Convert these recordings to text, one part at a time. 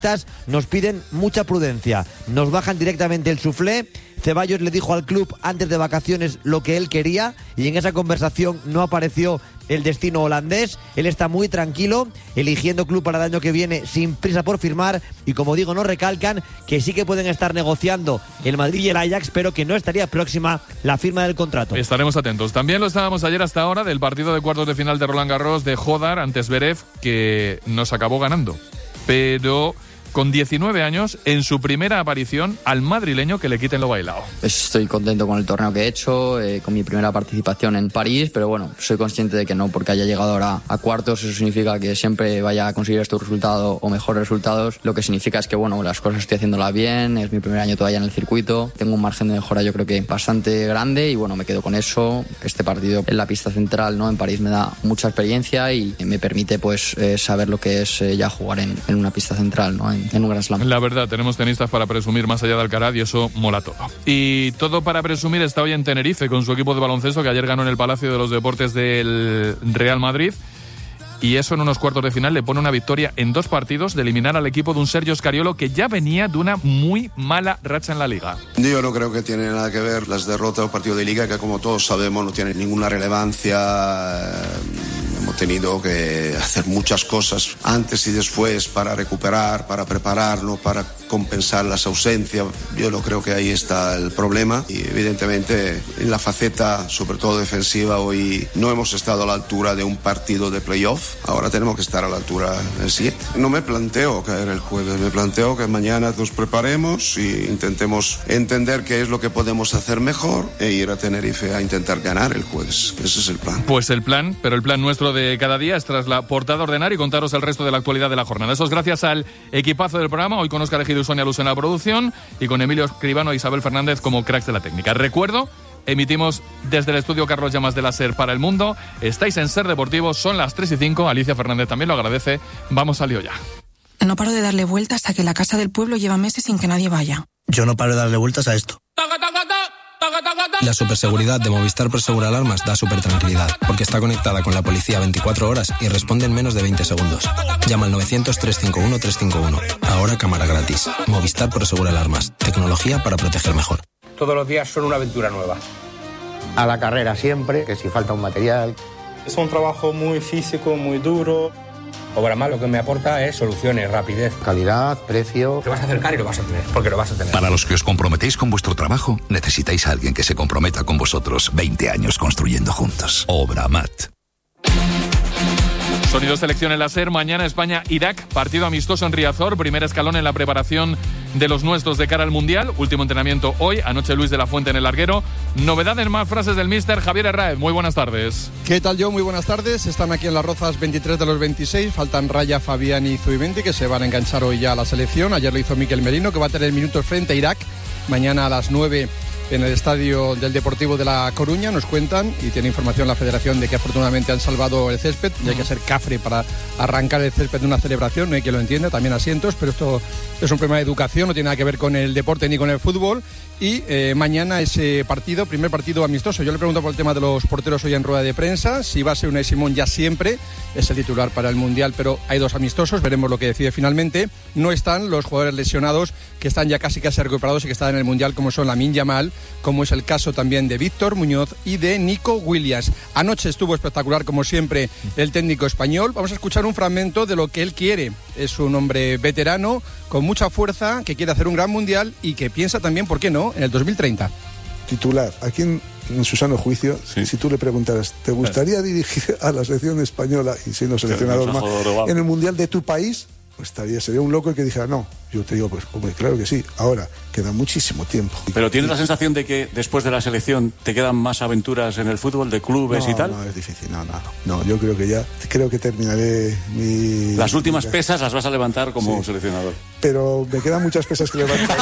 nos piden mucha prudencia, nos bajan directamente el suflé. Ceballos le dijo al club antes de vacaciones lo que él quería y en esa conversación no apareció el destino holandés. Él está muy tranquilo, eligiendo club para el año que viene sin prisa por firmar, y como digo, nos recalcan que sí que pueden estar negociando el Madrid y el Ajax, pero que no estaría próxima la firma del contrato. Estaremos atentos. También lo estábamos ayer hasta ahora del partido de cuartos de final de Roland Garros de Jodar ante Zverev, que nos acabó ganando, pero con 19 años, en su primera aparición, al madrileño que le quiten lo bailado. Estoy contento con el torneo que he hecho, con mi primera participación en París, pero bueno, soy consciente de que no porque haya llegado ahora a cuartos, eso significa que siempre vaya a conseguir este resultado o mejores resultados. Lo que significa es que, bueno, las cosas estoy haciéndolas bien, es mi primer año todavía en el circuito, tengo un margen de mejora yo creo que bastante grande y bueno, me quedo con eso. Este partido en la pista central, ¿no?, en París me da mucha experiencia y me permite pues saber lo que es ya jugar en una pista central, ¿no?, en un Grand Slam. La verdad, tenemos tenistas para presumir más allá de Alcaraz y eso mola todo. Y todo para presumir está hoy en Tenerife con su equipo de baloncesto que ayer ganó en el Palacio de los Deportes del Real Madrid. Y eso en unos cuartos de final le pone una victoria en 2 partidos de eliminar al equipo de un Sergio Scariolo que ya venía de una muy mala racha en la Liga. Yo no creo que tiene nada que ver las derrotas o partidos de Liga, que como todos sabemos no tienen ninguna relevancia. Hemos tenido que hacer muchas cosas antes y después para recuperar, para prepararnos, para compensar las ausencias. Yo no creo que ahí está el problema y evidentemente en la faceta, sobre todo defensiva, hoy no hemos estado a la altura de un partido de playoff. Ahora tenemos que estar a la altura del siguiente. No me planteo caer el jueves, me planteo que mañana nos preparemos e intentemos entender qué es lo que podemos hacer mejor e ir a Tenerife a intentar ganar el jueves. Ese es el plan. Pues el plan, pero el plan nuestro de cada día es tras la portada ordenar y contaros el resto de la actualidad de la jornada. Eso es gracias al equipazo del programa, hoy con Óscar Ejido y Sonia Luz en la producción y con Emilio Escribano e Isabel Fernández como cracks de la técnica. Recuerdo, emitimos desde el estudio Carlos Llamas de la SER para el mundo. Estáis en SER Deportivo, son las 3:05. Alicia Fernández también lo agradece. Vamos al lío ya. No paro de darle vueltas a que la casa del pueblo lleva meses sin que nadie vaya. Yo no paro de darle vueltas a esto. La superseguridad de Movistar Prosegur Alarmas da supertranquilidad, porque está conectada con la policía 24 horas y responde en menos de 20 segundos. Llama al 900-351-351. Ahora cámara gratis. Movistar Prosegur Alarmas. Tecnología para proteger mejor. Todos los días son una aventura nueva. A la carrera siempre, que si falta un material. Es un trabajo muy físico, muy duro. Obramat lo que me aporta es soluciones, rapidez, calidad, precio. Te vas a acercar y lo vas a tener, porque lo vas a tener. Para los que os comprometéis con vuestro trabajo, necesitáis a alguien que se comprometa con vosotros. 20 años construyendo juntos. Obramat. Sonido selección en la SER. Mañana España-Irak, partido amistoso en Riazor, primer escalón en la preparación de los nuestros de cara al Mundial. Último entrenamiento hoy, anoche Luis de la Fuente en el larguero. Novedades, más frases del míster Javier Herráez. Muy buenas tardes. ¿Qué tal, Muy buenas tardes. Están aquí en Las Rozas 23 de los 26. Faltan Raya, Fabián y Zubimendi, que se van a enganchar hoy ya a la selección. Ayer lo hizo Miquel Merino, que va a tener minutos frente a Irak. Mañana a las 9 en el estadio del Deportivo de La Coruña, nos cuentan, y tiene información la Federación de que afortunadamente han salvado el césped. Y hay que ser cafre para arrancar el césped de una celebración, no hay quien lo entienda, también asientos, pero esto es un problema de educación, no tiene nada que ver con el deporte ni con el fútbol. Y mañana ese partido, primer partido amistoso. Yo le pregunto por el tema de los porteros hoy en rueda de prensa, si va a ser Unai Simón ya siempre, es el titular para el Mundial, pero hay 2 amistosos, veremos lo que decide finalmente. No están los jugadores lesionados, que están ya casi recuperados y que están en el Mundial, como son Lamine Yamal, como es el caso también de Víctor Muñoz y de Nico Williams. Anoche estuvo espectacular, como siempre, el técnico español. Vamos a escuchar un fragmento de lo que él quiere. Es un hombre veterano, con mucha fuerza, que quiere hacer un gran Mundial y que piensa también, ¿por qué no?, en el 2030. Titular, aquí en su sano juicio, sí. Si tú le preguntaras, ¿te gustaría dirigir a la selección española y siendo seleccionador más en el Mundial de tu país? Pues sería un loco el que dijera no. Yo te digo, pues hombre, claro que sí. Ahora, queda muchísimo tiempo. ¿Pero tienes la sensación de que después de la selección te quedan más aventuras en el fútbol, de clubes y tal? No, es difícil, no, yo creo que terminaré mi... Las últimas pesas las vas a levantar como seleccionador. Pero me quedan muchas pesas que levantar.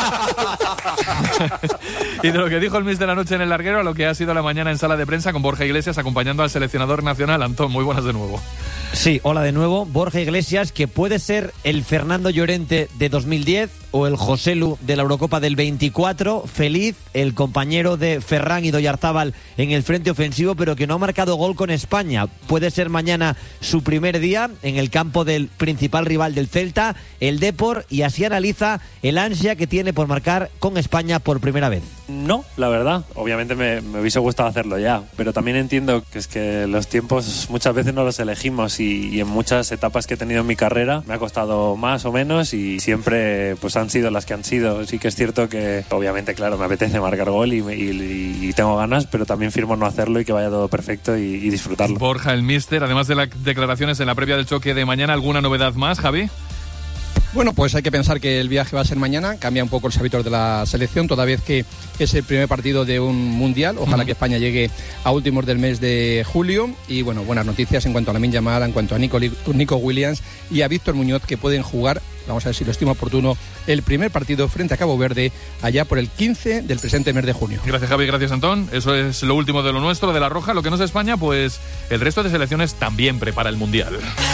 Y de lo que dijo el míster anoche en el larguero a lo que ha sido la mañana en sala de prensa con Borja Iglesias acompañando al seleccionador nacional. Antón, muy buenas de nuevo. Sí, hola de nuevo. Borja Iglesias, que puede ser el Fernando Llorente de 2010 o el Joselu de la Eurocopa del 24. Feliz el compañero de Ferran y Oyarzábal en el frente ofensivo, pero que no ha marcado gol con España. Puede ser mañana su primer día en el campo del principal rival del Celta, el Depor, y así analiza el ansia que tiene por marcar con España por primera vez. No, la verdad, obviamente me hubiese gustado hacerlo ya, pero también entiendo que es que los tiempos muchas veces no los elegimos y en muchas etapas que he tenido en mi carrera me ha costado más o menos y siempre pues han sido las que han sido. Sí que es cierto que obviamente, claro, me apetece marcar gol y tengo ganas, pero también firmo no hacerlo y que vaya todo perfecto y disfrutarlo. Borja, el míster, además de las declaraciones en la previa del choque de mañana, ¿alguna novedad más, Javi? Bueno, pues hay que pensar que el viaje va a ser mañana, cambia un poco los hábitos de la selección, toda vez que es el primer partido de un mundial. Ojalá que España llegue a últimos del mes de julio. Y bueno, buenas noticias en cuanto a Lamine Yamal, en cuanto a Nico Williams y a Víctor Muñoz, que pueden jugar, vamos a ver si lo estimo oportuno, el primer partido frente a Cabo Verde allá por el 15 del presente mes de junio. Gracias, Javi, gracias, Antón. Eso es lo último de lo nuestro, de La Roja. Lo que no es España, pues el resto de selecciones también prepara el mundial.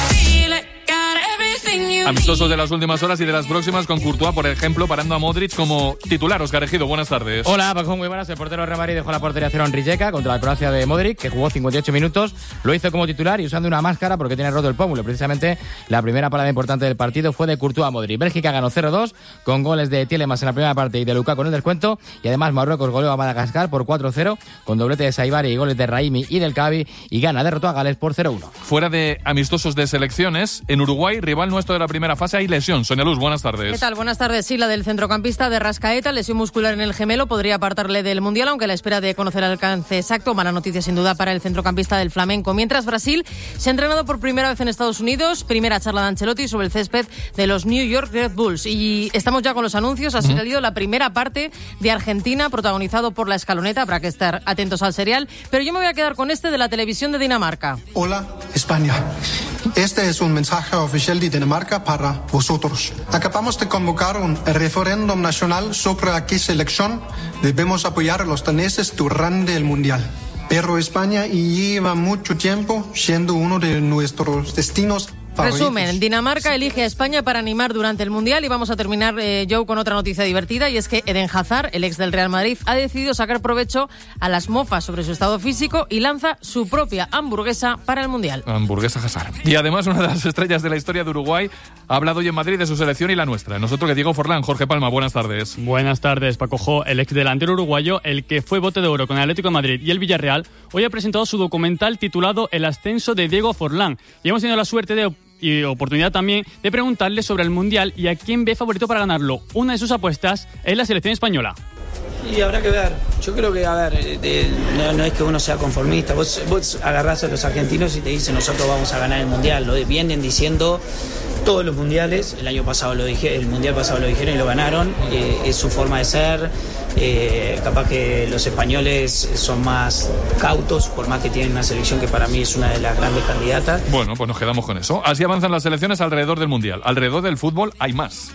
Amistosos de las últimas horas y de las próximas, con Courtois, por ejemplo, parando a Modric como titular. Óscar Ejido, buenas tardes. Hola, Paco, muy buenas. El portero Real Madrid dejó la portería cero en Rijeka contra la Croacia de Modric, que jugó 58 minutos. Lo hizo como titular y usando una máscara porque tiene roto el pómulo. Precisamente la primera parada importante del partido fue de Courtois a Modric. Bélgica ganó 0-2 con goles de Tielemans en la primera parte y de Lukaku en el descuento. Y además Marruecos goleó a Madagascar por 4-0 con doblete de Saibari y goles de Raimi y del Cavi. Y Ghana derrotó a Gales por 0-1. Fuera de amistosos de selecciones, en Uruguay, rival nuestro de la primera fase, hay lesión. Sonia Luz, buenas tardes. ¿Qué tal? Buenas tardes. Sí, la del centrocampista de Rascaeta, lesión muscular en el gemelo, podría apartarle del Mundial, aunque a la espera de conocer el alcance exacto. Mala noticia sin duda para el centrocampista del Flamenco. Mientras Brasil se ha entrenado por primera vez en Estados Unidos, primera charla de Ancelotti sobre el césped de los New York Red Bulls. Y estamos ya con los anuncios. Ha salido la primera parte de Argentina, protagonizado por La Escaloneta. Habrá que estar atentos al serial. Pero yo me voy a quedar con este de la televisión de Dinamarca. Hola, España. Este es un mensaje oficial de Dinamarca para vosotros. Acabamos de convocar un referéndum nacional sobre a qué selección debemos apoyar a los daneses durante el Mundial. Pero España lleva mucho tiempo siendo uno de nuestros destinos favoritos. Resumen, Dinamarca elige a España para animar durante el Mundial y vamos a terminar, Joe, con otra noticia divertida, y es que Eden Hazard, el ex del Real Madrid, ha decidido sacar provecho a las mofas sobre su estado físico y lanza su propia hamburguesa para el Mundial. Hamburguesa Hazard. Y además una de las estrellas de la historia de Uruguay ha hablado hoy en Madrid de su selección y la nuestra. Nosotros que Diego Forlán. Jorge Palma, buenas tardes. Buenas tardes, Paco Jo. El ex delantero uruguayo, el que fue bote de oro con el Atlético de Madrid y el Villarreal, hoy ha presentado su documental titulado El ascenso de Diego Forlán. Y hemos tenido la suerte y oportunidad también de preguntarle sobre el Mundial y a quién ve favorito para ganarlo. Una de sus apuestas es la selección española. Y habrá que ver. Yo creo que, no es que uno sea conformista. Vos agarrás a los argentinos y te dicen nosotros vamos a ganar el Mundial. Lo vienen diciendo todos los mundiales. El año pasado el Mundial pasado lo dijeron y lo ganaron. Es su forma de ser. Capaz que los españoles son más cautos, por más que tienen una selección que para mí es una de las grandes candidatas. Bueno, pues nos quedamos con eso. Así avanzan las selecciones alrededor del Mundial. Alrededor del fútbol hay más.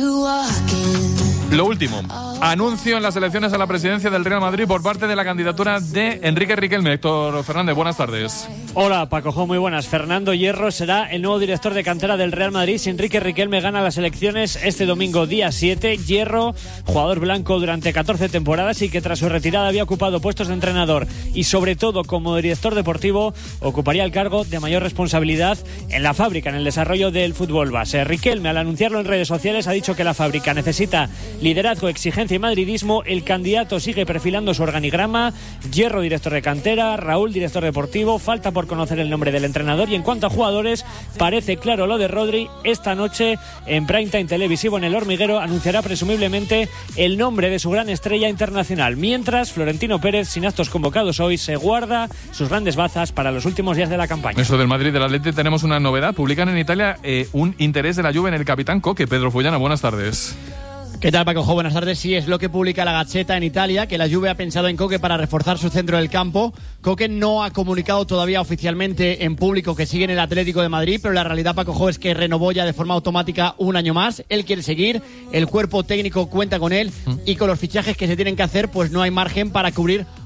Lo último, anuncio en las elecciones a la presidencia del Real Madrid por parte de la candidatura de Enrique Riquelme. Héctor Fernández, buenas tardes. Hola, Paco Jo, muy buenas. Fernando Hierro será el nuevo director de cantera del Real Madrid si Enrique Riquelme gana las elecciones este domingo día 7. Hierro, jugador blanco durante 14 temporadas y que tras su retirada había ocupado puestos de entrenador y sobre todo como director deportivo ocuparía el cargo de mayor responsabilidad en la fábrica, en el desarrollo del fútbol base. Riquelme, al anunciarlo en redes sociales, ha dicho que la fábrica necesita liderazgo, exigencia y madridismo. El candidato sigue perfilando su organigrama. Hierro, director de cantera. Raúl, director deportivo. Falta por conocer el nombre del entrenador. Y en cuanto a jugadores, parece claro lo de Rodri. Esta noche, en prime time televisivo en El Hormiguero, anunciará presumiblemente el nombre de su gran estrella internacional. Mientras, Florentino Pérez, sin actos convocados hoy, se guarda sus grandes bazas para los últimos días de la campaña. Eso del Madrid del Atleti, tenemos una novedad. Publican en Italia un interés de la Juve en el capitán Coque. Pedro Fullana, buenas tardes. ¿Qué tal, Paco Jo? Buenas tardes. Sí, es lo que publica la Gazzetta en Italia, que la Juve ha pensado en Coque para reforzar su centro del campo. Coque no ha comunicado todavía oficialmente en público que sigue en el Atlético de Madrid, pero la realidad, Paco Jo, es que renovó ya de forma automática un año más. Él quiere seguir, el cuerpo técnico cuenta con él y con los fichajes que se tienen que hacer, pues no hay margen para cubrir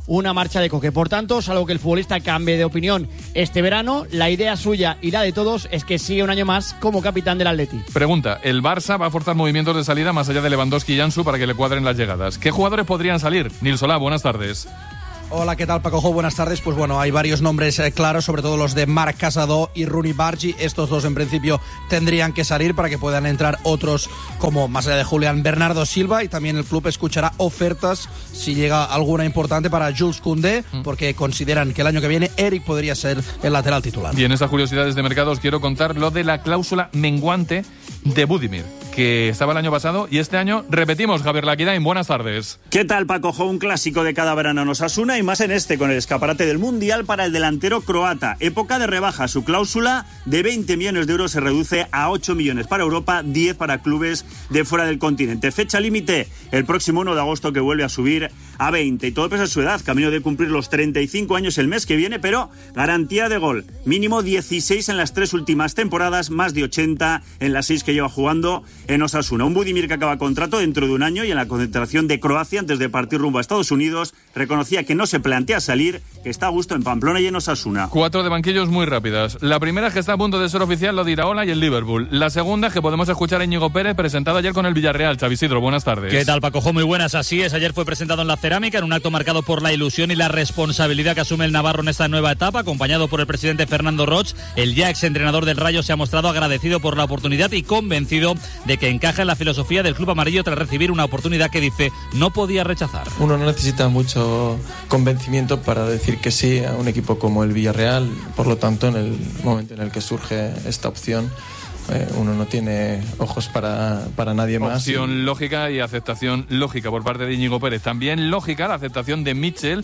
una marcha de Coque. Por tanto, salvo que el futbolista cambie de opinión este verano, la idea suya y la de todos es que siga un año más como capitán del Atleti. Pregunta, ¿el Barça va a forzar movimientos de salida más allá de Lewandowski y Ansu para que le cuadren las llegadas? ¿Qué jugadores podrían salir? Nil Solá, buenas tardes. Hola, ¿qué tal, Paco Jo? Buenas tardes. Pues bueno, hay varios nombres claros, sobre todo los de Marc Casado y Rooney Bargi. Estos dos en principio tendrían que salir para que puedan entrar otros como, más allá de Julián, Bernardo Silva, y también el club escuchará ofertas si llega alguna importante para Jules Koundé, porque consideran que el año que viene Eric podría ser el lateral titular. Y en esas curiosidades de mercado os quiero contar lo de la cláusula menguante de Budimir, que estaba el año pasado y este año repetimos. Javier Laquidain, buenas tardes. ¿Qué tal, Paco Jo? Un clásico de cada verano en Osasuna y más en este, con el escaparate del Mundial para el delantero croata. Época de rebaja. Su cláusula de 20 millones de euros se reduce a 8 millones para Europa, 10 para clubes de fuera del continente. Fecha límite el próximo 1 de agosto, que vuelve a subir a 20. Y todo pese a su edad, camino de cumplir los 35 años el mes que viene, pero garantía de gol. Mínimo 16 en las 3 últimas temporadas, más de 80 en las 6 que lleva jugando en Osasuna. Un Budimir que acaba contrato dentro de un año, y en la concentración de Croacia, antes de partir rumbo a Estados Unidos, reconocía que no se plantea salir, que está a gusto en Pamplona y en Osasuna. 4 de banquillos muy rápidas. La primera es que está a punto de ser oficial lo de Iraola y el Liverpool. La segunda es que podemos escuchar a Íñigo Pérez, presentado ayer con el Villarreal. Xavi Isidro, buenas tardes. ¿Qué tal, Paco Jo? Muy buenas. Así es, ayer fue presentado en la Cerámica en un acto marcado por la ilusión y la responsabilidad que asume el navarro en esta nueva etapa, acompañado por el presidente Fernando Roig. El ya exentrenador del Rayo se ha mostrado agradecido por la oportunidad y convencido de que encaja en la filosofía del club amarillo tras recibir una oportunidad que, dice, no podía rechazar. Uno no necesita mucho convencimiento para decir que sí a un equipo como el Villarreal. Por lo tanto, en el momento en el que surge esta opción, uno no tiene ojos para nadie más. Opción lógica y aceptación lógica por parte de Íñigo Pérez. También lógica la aceptación de Mitchell,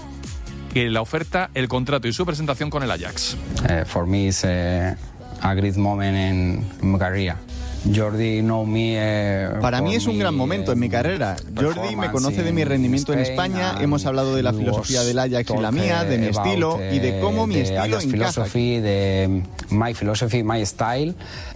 que la oferta, el contrato y su presentación con el Ajax. For me it's a great moment in my career. Jordi know me, Para mí es un gran momento en mi carrera. Jordi me conoce de mi rendimiento en España, hemos hablado de la filosofía del Ajax y la mía, de mi estilo y de cómo mi estilo encaja. De my philosophy, my style,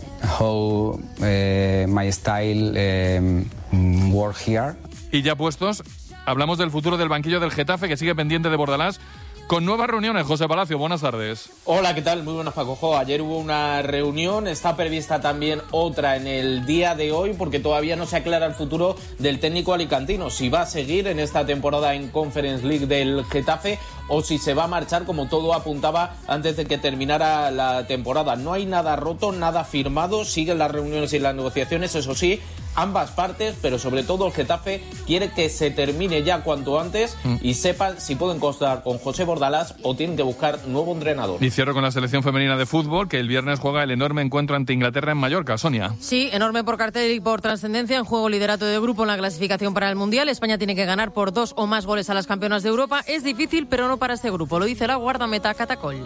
how my style work here. Y ya puestos, hablamos del futuro del banquillo del Getafe, que sigue pendiente de Bordalás, con nuevas reuniones. José Palacio, buenas tardes. Hola, ¿qué tal? Muy buenas, Paco Jo. Ayer hubo una reunión, está prevista también otra en el día de hoy, porque todavía no se aclara el futuro del técnico alicantino, si va a seguir en esta temporada en Conference League del Getafe o si se va a marchar, como todo apuntaba antes de que terminara la temporada. No hay nada roto, nada firmado, siguen las reuniones y las negociaciones, eso sí, ambas partes, pero sobre todo el Getafe quiere que se termine ya cuanto antes y sepan si pueden contar con José Bordalás o tienen que buscar nuevo entrenador. Y cierro con la selección femenina de fútbol, que el viernes juega el enorme encuentro ante Inglaterra en Mallorca. Sonia. Sí, enorme por cartel y por trascendencia. En juego liderato de grupo en la clasificación para el Mundial. España tiene que ganar por 2 o más goles a las campeonas de Europa. Es difícil, pero no para este grupo. Lo dice la guardameta Catacol.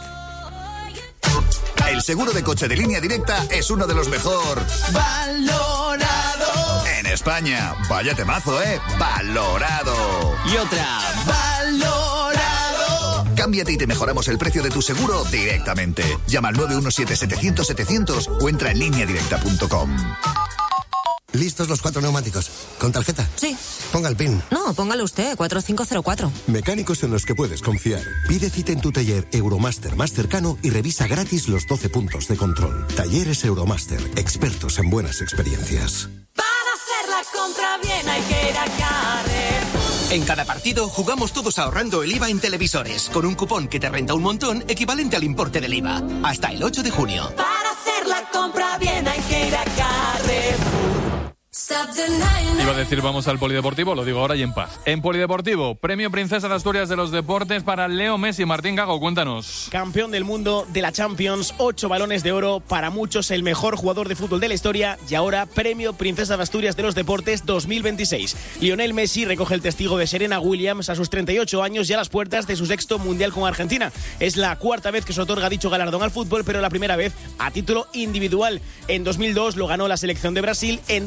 El seguro de coche de Línea Directa es uno de los mejor valorados en España. Vaya temazo, valorado. Y otra, valorado. Cámbiate y te mejoramos el precio de tu seguro directamente. Llama al 917-700-700 o entra en lineadirecta.com. ¿Listos los 4 neumáticos? ¿Con tarjeta? Sí. Ponga el PIN. No, póngalo usted, 4504. Mecánicos en los que puedes confiar. Pide cita en tu taller Euromaster más cercano y revisa gratis los 12 puntos de control. Talleres Euromaster, expertos en buenas experiencias. Para hacer la compra bien hay que ir a Carrefour. En cada partido jugamos todos ahorrando el IVA en televisores, con un cupón que te renta un montón equivalente al importe del IVA. Hasta el 8 de junio. Para hacer la compra bien hay que ir a Carrefour. Iba a decir vamos al polideportivo, lo digo ahora y en paz. En polideportivo, premio Princesa de Asturias de los Deportes para Leo Messi. Martín Gago, cuéntanos. Campeón del mundo de la Champions, 8 balones de oro, para muchos el mejor jugador de fútbol de la historia, y ahora premio Princesa de Asturias de los Deportes 2026. Lionel Messi recoge el testigo de Serena Williams a sus 38 años y a las puertas de su 6º mundial con Argentina. Es la 4ª vez que se otorga dicho galardón al fútbol, pero la primera vez a título individual. En 2002 lo ganó la selección de Brasil, en 2010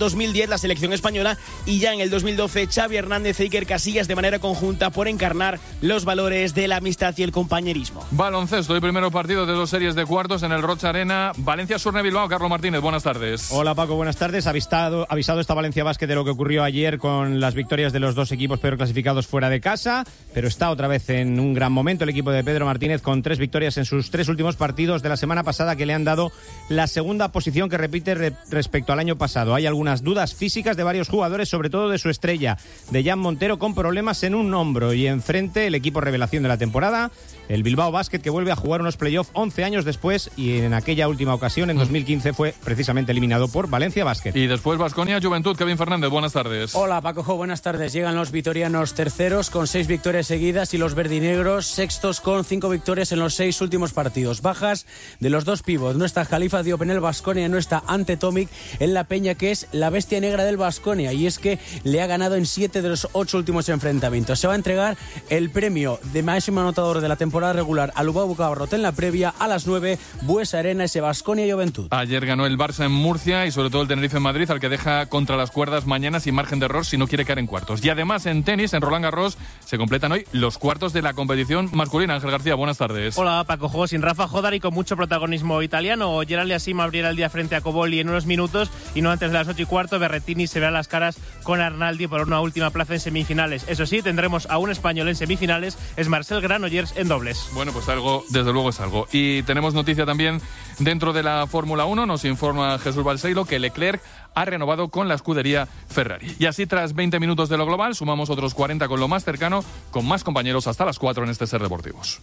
2010 la selección española y ya en el 2012 Xavi Hernández e Iker Casillas de manera conjunta por encarnar los valores de la amistad y el compañerismo. Baloncesto y primero partido de 2 series de cuartos en el Rocha Arena. Valencia-Surne Bilbao. Carlos Martínez, buenas tardes. Hola Paco, buenas tardes. Avisado esta Valencia Basket de lo que ocurrió ayer con las victorias de los dos equipos peor clasificados fuera de casa, pero está otra vez en un gran momento el equipo de Pedro Martínez con 3 victorias en sus 3 últimos partidos de la semana pasada que le han dado la segunda posición que repite respecto al año pasado. Hay algunas dudas físicas de varios jugadores, sobre todo de su estrella, de Jan Montero, con problemas en un hombro, y enfrente el equipo revelación de la temporada, el Bilbao Basket, que vuelve a jugar unos playoffs 11 años después, y en aquella última ocasión, en 2015, fue precisamente eliminado por Valencia Basket. Y después Baskonia Juventud. Kevin Fernández, buenas tardes. Hola Paco, buenas tardes. Llegan los vitorianos terceros con 6 victorias seguidas y los verdinegros sextos con 5 victorias en los 6 últimos partidos. Bajas de los 2 pivots. No está Jalifa Diop en el Baskonia, no está Ante Tomic en la Peña, que es la bestia negra del Baskonia, y es que le ha ganado en 7 de los 8 últimos enfrentamientos. Se va a entregar el premio de máximo anotador de la temporada regular a Lubao Bucabarrot en la previa a las 9, Buesa Arena, ese Baskonia Juventud. Ayer ganó el Barça en Murcia y sobre todo el Tenerife en Madrid, al que deja contra las cuerdas mañana sin margen de error si no quiere caer en cuartos. Y además en tenis, en Roland Garros, se completan hoy los cuartos de la competición masculina. Ángel García, buenas tardes. Hola Paco, juego sin Rafa Jodar y con mucho protagonismo italiano. Gerald Yassim abrirá el día frente a Cobolli en unos minutos y no antes de las 8:15 Berrettini se verá las caras con Arnaldi por una última plaza en semifinales. Eso sí, tendremos a un español en semifinales, es Marcel Granollers en dobles. Bueno, pues algo, desde luego es algo. Y tenemos noticia también dentro de la Fórmula 1, nos informa Jesús Balseiro que Leclerc ha renovado con la escudería Ferrari. Y así, tras 20 minutos de lo global, sumamos otros 40 con lo más cercano, con más compañeros hasta las 4 en este Ser Deportivos.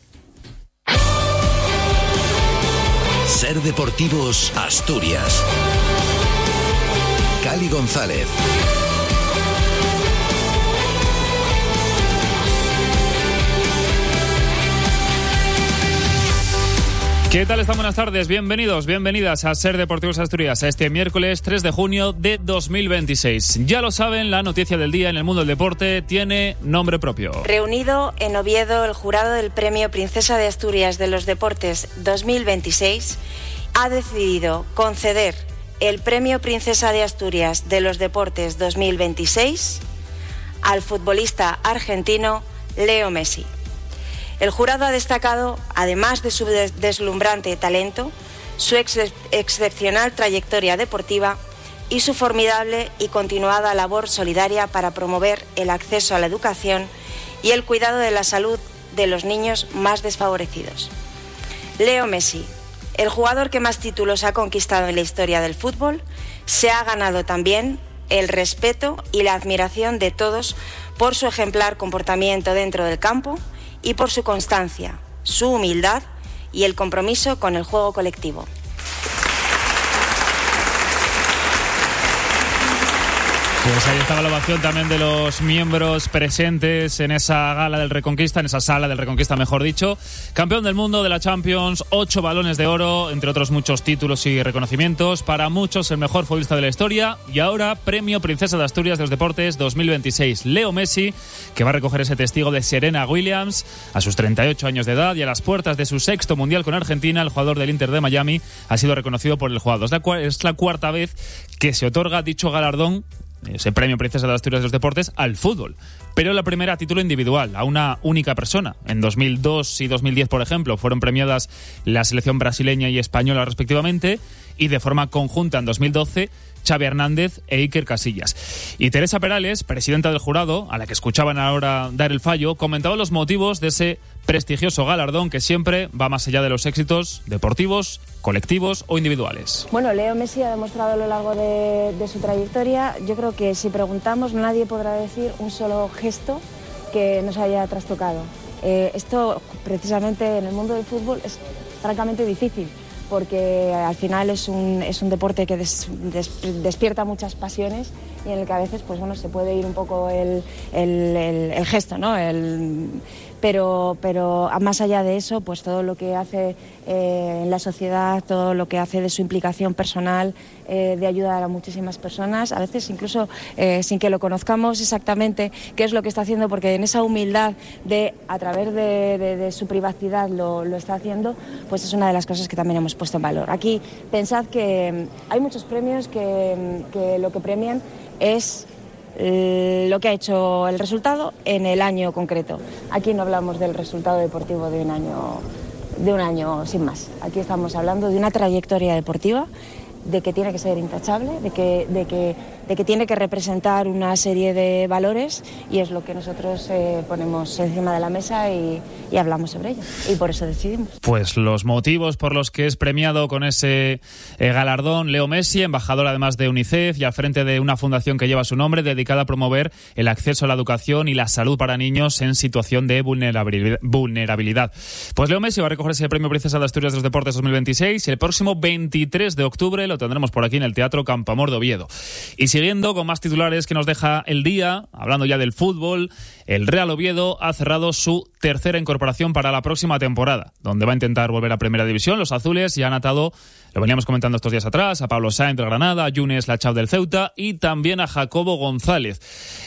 Ser Deportivos Asturias. Cali González. ¿Qué tal están? Buenas tardes, bienvenidos, bienvenidas a Ser Deportivos Asturias, a este miércoles 3 de junio de 2026. Ya lo saben, la noticia del día en el mundo del deporte tiene nombre propio. Reunido en Oviedo, el jurado del Premio Princesa de Asturias de los Deportes 2026 ha decidido conceder el Premio Princesa de Asturias de los Deportes 2026 al futbolista argentino Leo Messi. El jurado ha destacado, además de su deslumbrante talento, su excepcional trayectoria deportiva y su formidable y continuada labor solidaria para promover el acceso a la educación y el cuidado de la salud de los niños más desfavorecidos. Leo Messi, el jugador que más títulos ha conquistado en la historia del fútbol, se ha ganado también el respeto y la admiración de todos por su ejemplar comportamiento dentro del campo y por su constancia, su humildad y el compromiso con el juego colectivo. Pues ahí estaba la ovación también de los miembros presentes en esa gala del Reconquista, en esa sala del Reconquista, mejor dicho. Campeón del mundo de la Champions, 8 balones de oro, entre otros muchos títulos y reconocimientos. Para muchos el mejor futbolista de la historia. Y ahora Premio Princesa de Asturias de los Deportes 2026. Leo Messi, que va a recoger ese testigo de Serena Williams a sus 38 años de edad y a las puertas de su 6º Mundial con Argentina. El jugador del Inter de Miami ha sido reconocido por el jurado. Es la cuarta vez que se otorga dicho galardón, ese Premio Princesa de Asturias de los Deportes, al fútbol. Pero la primera a título individual, a una única persona. En 2002 y 2010, por ejemplo, fueron premiadas la selección brasileña y española respectivamente, y de forma conjunta en 2012 Xavi Hernández e Iker Casillas. Y Teresa Perales, presidenta del jurado, a la que escuchaban ahora dar el fallo, comentaba los motivos de ese prestigioso galardón que siempre va más allá de los éxitos deportivos, colectivos o individuales. Bueno, Leo Messi ha demostrado a lo largo de su trayectoria, yo creo que si preguntamos nadie podrá decir un solo gesto que nos haya trastocado. Esto precisamente en el mundo del fútbol es francamente difícil, porque al final es un deporte que despierta muchas pasiones y en el que a veces pues bueno, se puede ir un poco el gesto, ¿no? Pero más allá de eso, pues todo lo que hace en la sociedad, todo lo que hace de su implicación personal, de ayudar a muchísimas personas, a veces incluso sin que lo conozcamos exactamente qué es lo que está haciendo, porque en esa humildad de a través de su privacidad lo está haciendo, pues es una de las cosas que también hemos puesto en valor. Aquí pensad que hay muchos premios que lo que premian es lo que ha hecho el resultado en el año concreto. Aquí no hablamos del resultado deportivo de un año sin más. Aquí estamos hablando de una trayectoria deportiva, de que tiene que ser intachable, de que tiene que representar una serie de valores, y es lo que nosotros ponemos encima de la mesa y hablamos sobre ello, y por eso decidimos. Pues los motivos por los que es premiado con ese galardón Leo Messi, embajador además de UNICEF y al frente de una fundación que lleva su nombre, dedicada a promover el acceso a la educación y la salud para niños en situación de vulnerabilidad. Pues Leo Messi va a recoger ese premio Princesa de Asturias de los Deportes 2026 y el próximo 23 de octubre lo tendremos por aquí en el Teatro Campamor de Oviedo. Y siguiendo con más titulares que nos deja el día, hablando ya del fútbol, el Real Oviedo ha cerrado su tercera incorporación para la próxima temporada, donde va a intentar volver a Primera División. Los azules ya han atado, lo veníamos comentando estos días atrás, a Pablo Sáenz del Granada, a Yunes Lachau del Ceuta y también a Jacobo González.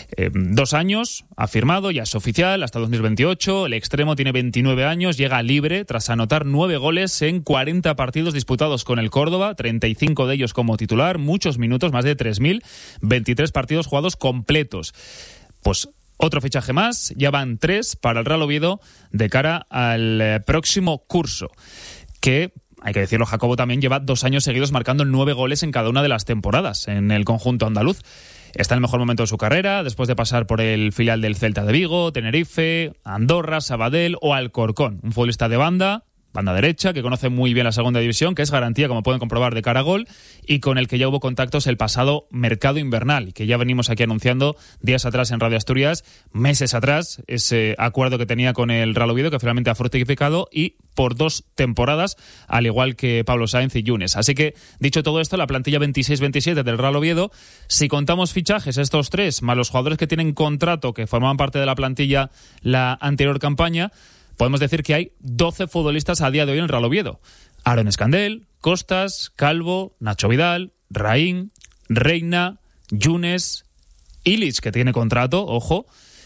2 años, ha firmado, ya es oficial, hasta 2028. El extremo tiene 29 años, llega libre tras anotar 9 goles en 40 partidos disputados con el Córdoba, 35 de ellos como titular, muchos minutos, más de 3.000, 23 partidos jugados completos. Pues otro fichaje más, ya van 3 para el Real Oviedo de cara al próximo curso, que, hay que decirlo, Jacobo también lleva 2 años seguidos marcando 9 goles en cada una de las temporadas en el conjunto andaluz. Está en el mejor momento de su carrera, después de pasar por el filial del Celta de Vigo, Tenerife, Andorra, Sabadell o Alcorcón. Un futbolista de banda derecha, que conoce muy bien la segunda división, que es garantía, como pueden comprobar, de cara a gol, y con el que ya hubo contactos el pasado mercado invernal, y que ya venimos aquí anunciando días atrás en Radio Asturias, meses atrás, ese acuerdo que tenía con el Real Oviedo, que finalmente ha fructificado, y por 2 temporadas, al igual que Pablo Sáenz y Yunes. Así que, dicho todo esto, la plantilla 26-27 del Real Oviedo, si contamos fichajes, estos 3, más los jugadores que tienen contrato, que formaban parte de la plantilla la anterior campaña, podemos decir que hay 12 futbolistas a día de hoy en el Real Oviedo. Aaron Escandel, Costas, Calvo, Nacho Vidal, Raín, Reina, Yunes, Illich, que tiene contrato, ojo,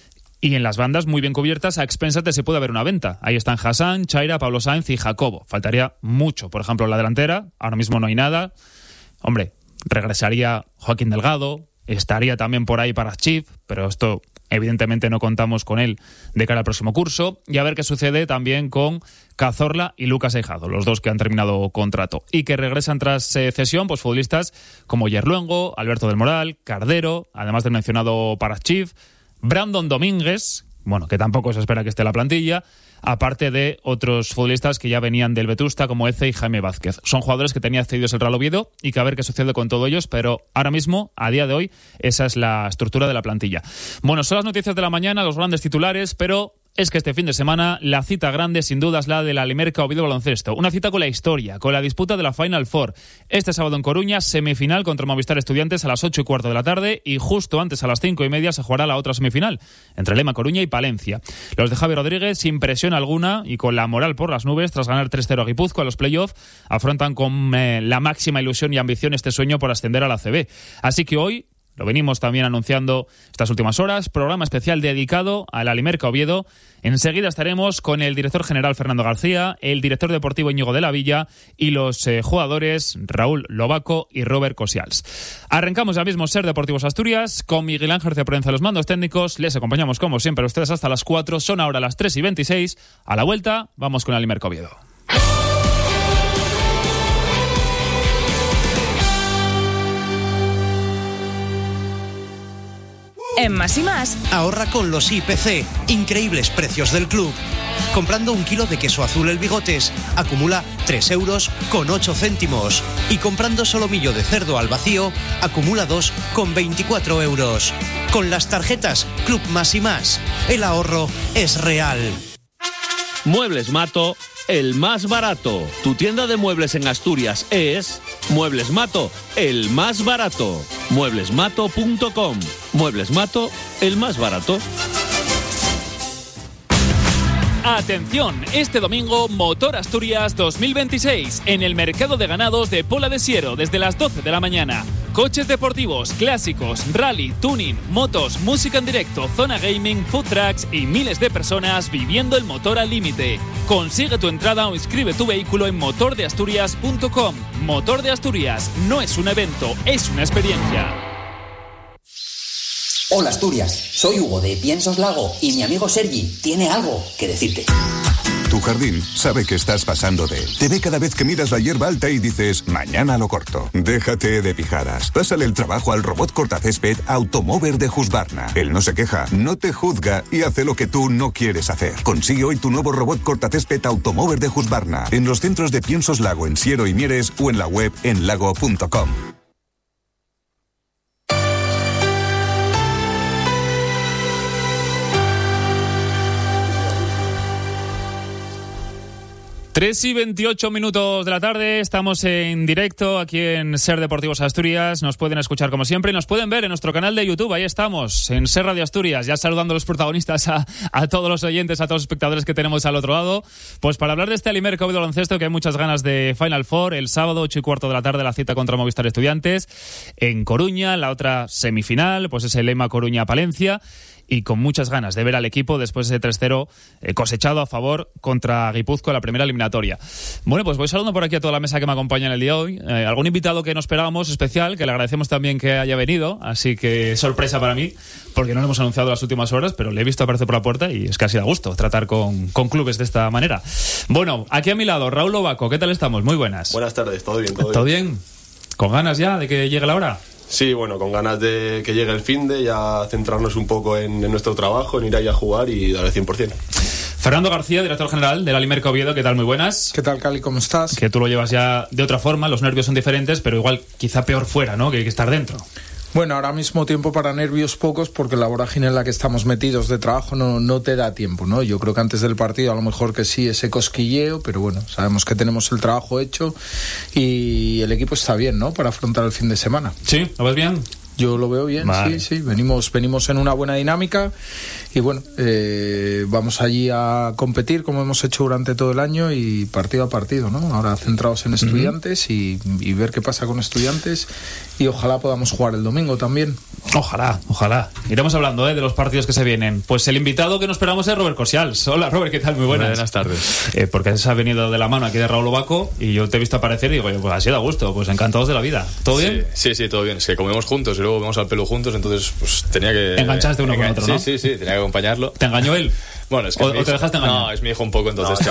y en las bandas muy bien cubiertas, a expensas de si puede haber una venta. Ahí están Hassan, Chaira, Pablo Sáenz y Jacobo. Faltaría mucho, por ejemplo, en la delantera, ahora mismo no hay nada. Hombre, regresaría Joaquín Delgado, estaría también por ahí para Chif, pero esto evidentemente no contamos con él de cara al próximo curso. Y a ver qué sucede también con Cazorla y Lucas Eijado, los 2 que han terminado contrato. Y que regresan tras cesión, pues futbolistas como Yerluengo, Alberto del Moral, Cardero, además del mencionado Parachif, Brandon Domínguez, bueno, que tampoco se espera que esté en la plantilla, aparte de otros futbolistas que ya venían del Vetusta, como Eze y Jaime Vázquez. Son jugadores que tenía cedidos el Real Oviedo y que a ver qué sucede con todos ellos, pero ahora mismo, a día de hoy, esa es la estructura de la plantilla. Bueno, son las noticias de la mañana, los grandes titulares, pero es que este fin de semana la cita grande sin duda es la de la Limerca Oviedo Baloncesto. Una cita con la historia, con la disputa de la Final Four. Este sábado en Coruña, semifinal contra Movistar Estudiantes a las 8:15 de la tarde, y justo antes a las 5:30 se jugará la otra semifinal entre Lema Coruña y Palencia. Los de Javi Rodríguez, sin presión alguna y con la moral por las nubes, tras ganar 3-0 a Guipúzcoa a los playoffs, afrontan con la máxima ilusión y ambición este sueño por ascender a la ACB. Así que hoy, lo venimos también anunciando estas últimas horas, programa especial dedicado a la Limerca Oviedo. Enseguida estaremos con el director general Fernando García, el director deportivo Íñigo de la Villa y los jugadores Raúl Lobaco y Robert Cosials. Arrancamos ya mismo Ser Deportivos Asturias con Miguel Ángel de Provenza, los mandos técnicos. Les acompañamos como siempre a ustedes hasta las 4. Son ahora las 3:26. A la vuelta vamos con la Limerca Oviedo. En Más y Más, ahorra con los IPC, increíbles precios del club. Comprando 1 kilo de queso azul El Bigotes, acumula 3,08 €. Y comprando solomillo de cerdo al vacío, acumula 2,24 €. Con las tarjetas Club Más y Más, el ahorro es real. Muebles Mato, el más barato. Tu tienda de muebles en Asturias es Muebles Mato, el más barato. Mueblesmato.com. Muebles Mato, el más barato. Atención, este domingo Motor Asturias 2026 en el Mercado de Ganados de Pola de Siero desde las 12 de la mañana. Coches deportivos, clásicos, rally, tuning, motos, música en directo, zona gaming, food trucks y miles de personas viviendo el motor al límite. Consigue tu entrada o inscribe tu vehículo en motordeasturias.com. Motor de Asturias no es un evento, es una experiencia. Hola Asturias, soy Hugo de Piensos Lago y mi amigo Sergi tiene algo que decirte. Tu jardín sabe que estás pasando de él. Te ve cada vez que miras la hierba alta y dices, mañana lo corto. Déjate de pijadas. Pásale el trabajo al robot cortacésped Automover de Husqvarna. Él no se queja, no te juzga y hace lo que tú no quieres hacer. Consigue hoy tu nuevo robot cortacésped Automover de Husqvarna en los centros de Piensos Lago en Siero y Mieres o en la web en lago.com. Tres y 28 minutos de la tarde, estamos en directo aquí en Ser Deportivos Asturias. Nos pueden escuchar como siempre y nos pueden ver en nuestro canal de YouTube. Ahí estamos, en Ser Radio Asturias, ya saludando a los protagonistas, a todos los oyentes, a todos los espectadores que tenemos al otro lado. Pues para hablar de este Alimer Covid baloncesto, que hay muchas ganas de Final Four, el sábado 8:15 de la tarde la cita contra Movistar Estudiantes. En Coruña, la otra semifinal, pues es el EMA Coruña-Palencia. Y con muchas ganas de ver al equipo después de ese 3-0 cosechado a favor contra Guipúzcoa en la primera eliminatoria. Bueno, pues voy saludando por aquí a toda la mesa que me acompaña en el día de hoy. Algún invitado que no esperábamos especial, que le agradecemos también que haya venido, así que sorpresa para mí, porque no lo hemos anunciado las últimas horas, pero le he visto aparecer por la puerta y es casi da gusto tratar con clubes de esta manera. Bueno, aquí a mi lado, Raúl Lobaco, ¿qué tal estamos? Muy buenas. Buenas tardes, todo bien, todo bien. ¿Todo bien? ¿Con ganas ya de que llegue la hora? Sí, bueno, con ganas de que llegue el finde, ya centrarnos un poco en nuestro trabajo, en ir ahí a jugar y dar el 100%. Fernando García, director general del Alimer Oviedo, ¿qué tal? Muy buenas. ¿Qué tal, Cali? ¿Cómo estás? Que tú lo llevas ya de otra forma, los nervios son diferentes, pero igual quizá peor fuera, ¿no? Que hay que estar dentro. Bueno, ahora mismo tiempo para nervios pocos porque la vorágine en la que estamos metidos de trabajo no te da tiempo, ¿no? Yo creo que antes del partido a lo mejor que sí, ese cosquilleo, pero bueno, sabemos que tenemos el trabajo hecho y el equipo está bien, ¿no? Para afrontar el fin de semana. ¿Sí? ¿Lo ves bien? Yo lo veo bien, vale. Sí, venimos en una buena dinámica y bueno, vamos allí a competir como hemos hecho durante todo el año y partido a partido, ¿no? Ahora centrados en Estudiantes y ver qué pasa con Estudiantes y ojalá podamos jugar el domingo también. Ojalá. Iremos hablando de los partidos que se vienen. Pues el invitado que nos esperamos es Robert Cosials. Hola Robert, ¿qué tal? Muy buenas. Buenas tardes. Porque se ha venido de la mano aquí de Raúl Lobaco y yo te he visto aparecer y digo, pues así da gusto, pues encantados de la vida. ¿Todo bien? Sí, todo bien. Es que comemos juntos y luego vamos al pelo juntos, entonces pues tenía que... Enganchaste uno con otro, ¿no? Sí, tenía que acompañarlo. ¿Te engañó él? Bueno, es que ¿O te dejaste engañar? No, es mi hijo un poco, entonces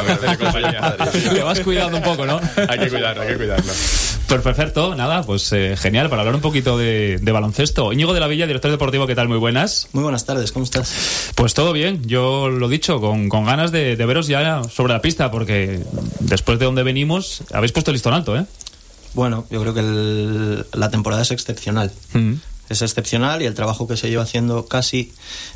Te vas cuidando un poco, ¿no? Hay que cuidarlo. Pues perfecto, nada, pues genial, para hablar un poquito de baloncesto. Íñigo de la Villa, director deportivo, ¿qué tal? Muy buenas. Muy buenas tardes, ¿cómo estás? Pues todo bien, yo lo dicho, con ganas de veros ya sobre la pista, porque después de donde venimos, habéis puesto el listón alto, ¿eh? Bueno, yo creo que la temporada es excepcional. Es excepcional y el trabajo que se lleva haciendo casi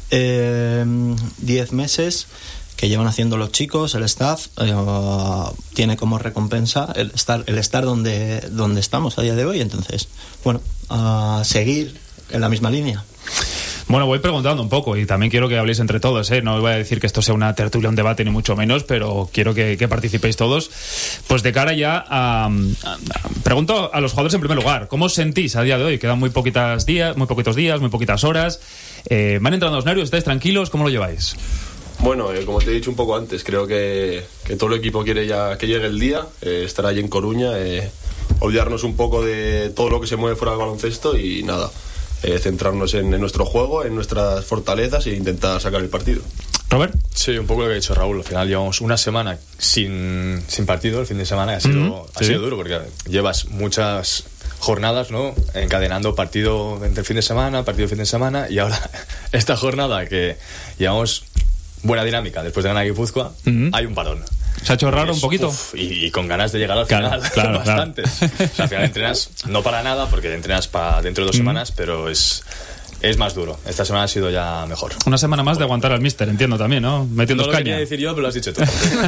10 meses que llevan haciendo los chicos, el staff, tiene como recompensa el estar donde estamos a día de hoy. Entonces, bueno, a seguir en la misma línea. Bueno, voy preguntando un poco y también quiero que habléis entre todos, ¿eh? No voy a decir que esto sea una tertulia, un debate, ni mucho menos, pero quiero que participéis todos. Pues de cara ya pregunto a los jugadores en primer lugar, ¿cómo os sentís a día de hoy? Quedan muy poquitos días, muy poquitas horas. ¿Van entrando los nervios? ¿Estáis tranquilos? ¿Cómo lo lleváis? Bueno, como te he dicho un poco antes, creo que todo el equipo quiere ya que llegue el día, estar allí en Coruña, olvidarnos un poco de todo lo que se mueve fuera del baloncesto y nada. Centrarnos en nuestro juego, en nuestras fortalezas e intentar sacar el partido. ¿Robert? Sí, un poco lo que ha dicho Raúl. Al final llevamos una semana sin partido el fin de semana y ha sido duro porque llevas muchas jornadas, ¿no? Encadenando partido entre fin de semana y ahora esta jornada que llevamos buena dinámica después de ganar Guipúzcoa, hay un parón. ¿Se ha hecho raro un poquito? Y con ganas de llegar al final, bastante. O sea, al final entrenas, no para nada, porque entrenas para dentro de 2 semanas, pero es más duro. Esta semana ha sido ya mejor. Una semana más de aguantar al míster, entiendo también, ¿no? Metiendo caña. No lo quería decir yo, pero lo has dicho tú.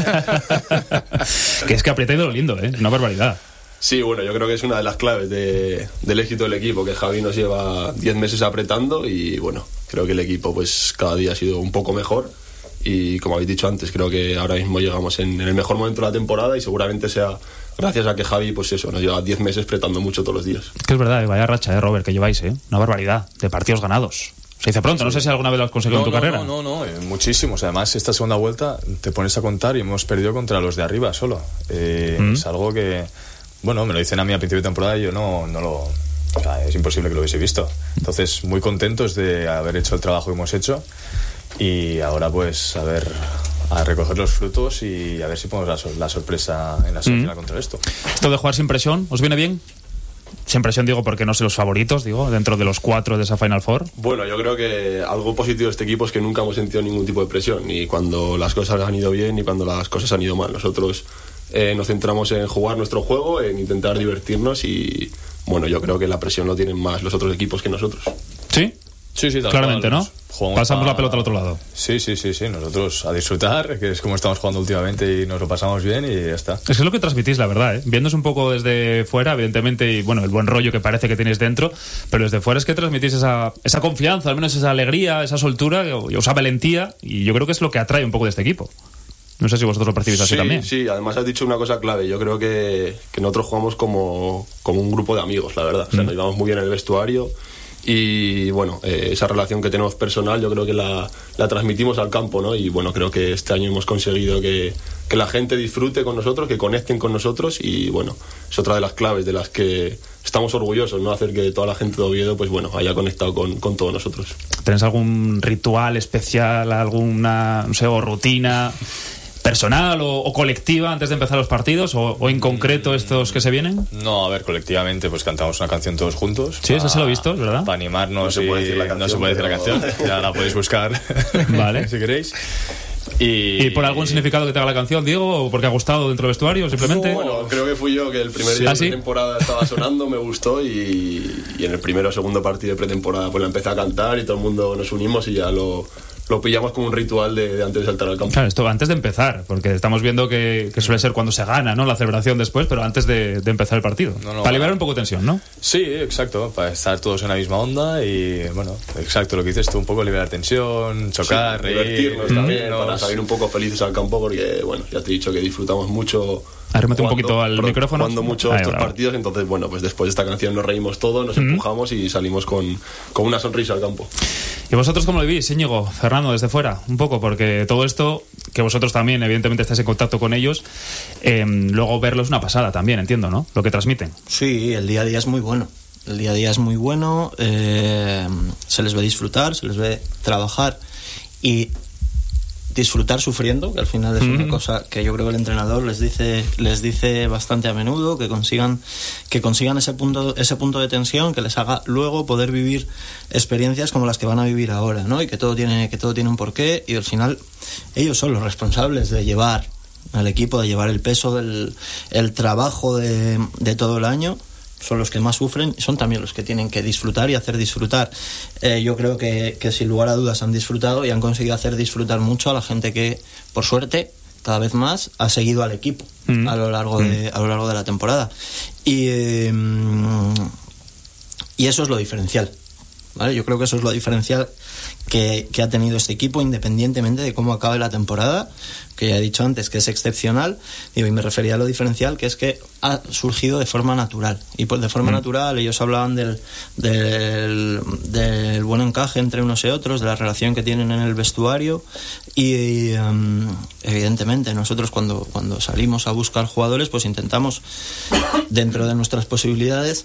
Que es que apretáis de lo lindo, ¿eh? Una barbaridad. Sí, bueno, yo creo que es una de las claves del éxito del equipo, que Javi nos lleva 10 meses apretando y bueno, creo que el equipo pues cada día ha sido un poco mejor. Y como habéis dicho antes, creo que ahora mismo llegamos en el mejor momento de la temporada y seguramente sea gracias a que Javi, pues eso, nos lleva 10 meses apretando mucho todos los días. Que es verdad, vaya racha, Robert, que lleváis, una barbaridad de partidos ganados. Se dice pronto, no sé si alguna vez lo has conseguido en tu carrera. No, muchísimos. Además, esta segunda vuelta te pones a contar y hemos perdido contra los de arriba solo. Es algo que, bueno, me lo dicen a mí a principio de temporada y yo no es imposible que lo hubiese visto. Entonces, muy contentos de haber hecho el trabajo que hemos hecho y ahora pues a recoger los frutos y a ver si ponemos la sorpresa en la semifinal contra esto. ¿Esto de jugar sin presión os viene bien? Sin presión digo porque no sé los favoritos, digo, dentro de los 4 de esa Final Four. Bueno, yo creo que algo positivo de este equipo es que nunca hemos sentido ningún tipo de presión, ni cuando las cosas han ido bien ni cuando las cosas han ido mal. Nosotros nos centramos en jugar nuestro juego, en intentar divertirnos y bueno, yo creo que la presión lo tienen más los otros equipos que nosotros. ¿Sí? Sí, claramente, ¿no? Pasamos la pelota al otro lado. Sí, nosotros a disfrutar, que es como estamos jugando últimamente y nos lo pasamos bien y ya está. Es que es lo que transmitís, la verdad, ¿eh? Viéndose un poco desde fuera, evidentemente, y bueno, el buen rollo que parece que tenéis dentro, pero desde fuera es que transmitís esa confianza, al menos esa alegría, esa soltura, esa valentía, y yo creo que es lo que atrae un poco de este equipo. No sé si vosotros lo percibís así también. Sí, además has dicho una cosa clave. Yo creo que nosotros jugamos como un grupo de amigos, la verdad. O sea, nos llevamos muy bien en el vestuario. Y bueno, esa relación que tenemos personal yo creo que la transmitimos al campo, ¿no? Y bueno, creo que este año hemos conseguido que la gente disfrute con nosotros, que conecten con nosotros y bueno, es otra de las claves de las que estamos orgullosos, ¿no? Hacer que toda la gente de Oviedo pues bueno, haya conectado con todos nosotros. ¿Tenéis algún ritual especial, alguna, no sé, o rutina personal o colectiva antes de empezar los partidos o en concreto estos que se vienen? No, a ver, colectivamente pues cantamos una canción todos juntos. Sí, eso se lo he visto, ¿verdad? Para animarnos. No se puede decir la canción, ya la podéis buscar. Vale. Si queréis. ¿Y por algún significado que tenga la canción, Diego? ¿O porque ha gustado dentro del vestuario, simplemente? Bueno, creo que fui yo que el primer día de pretemporada estaba sonando, me gustó y en el primero o segundo partido de pretemporada pues la empecé a cantar y todo el mundo nos unimos y ya lo pillamos como un ritual de antes de saltar al campo. Claro, esto antes de empezar, porque estamos viendo que suele ser cuando se gana, ¿no? La celebración después, pero antes de empezar el partido. Para liberar un poco de tensión, ¿no? Sí, exacto, para estar todos en la misma onda y, bueno, exacto lo que dices tú, un poco liberar tensión, chocar, reír, divertirnos también, para salir un poco felices al campo, porque, bueno, ya te he dicho que disfrutamos mucho. Arrímate un poquito al micrófono. Jugando mucho estos partidos, entonces, bueno, pues después de esta canción nos reímos todos, nos empujamos y salimos con una sonrisa al campo. ¿Y vosotros cómo lo vivís, Íñigo, Fernando, desde fuera? Un poco, porque todo esto, que vosotros también, evidentemente, estáis en contacto con ellos, luego verlo es una pasada también, entiendo, ¿no? Lo que transmiten. Sí, el día a día es muy bueno. El día a día es muy bueno, se les ve disfrutar, se les ve trabajar y disfrutar sufriendo, que al final es una cosa que yo creo que el entrenador les dice bastante a menudo, que consigan ese punto de tensión que les haga luego poder vivir experiencias como las que van a vivir ahora, ¿no? Y que todo tiene un porqué y al final ellos son los responsables de llevar al equipo, de llevar el peso del trabajo de todo el año. Son los que más sufren y son también los que tienen que disfrutar y hacer disfrutar. Yo creo que sin lugar a dudas han disfrutado y han conseguido hacer disfrutar mucho a la gente que, por suerte, cada vez más ha seguido al equipo a lo largo de la temporada. Y eso es lo diferencial, ¿vale? Yo creo que eso es lo diferencial que ha tenido este equipo, independientemente de cómo acabe la temporada, que ya he dicho antes que es excepcional, y me refería a lo diferencial, que es que ha surgido de forma natural. Y pues de forma natural ellos hablaban del buen encaje entre unos y otros, de la relación que tienen en el vestuario y evidentemente nosotros cuando salimos a buscar jugadores pues intentamos, dentro de nuestras posibilidades,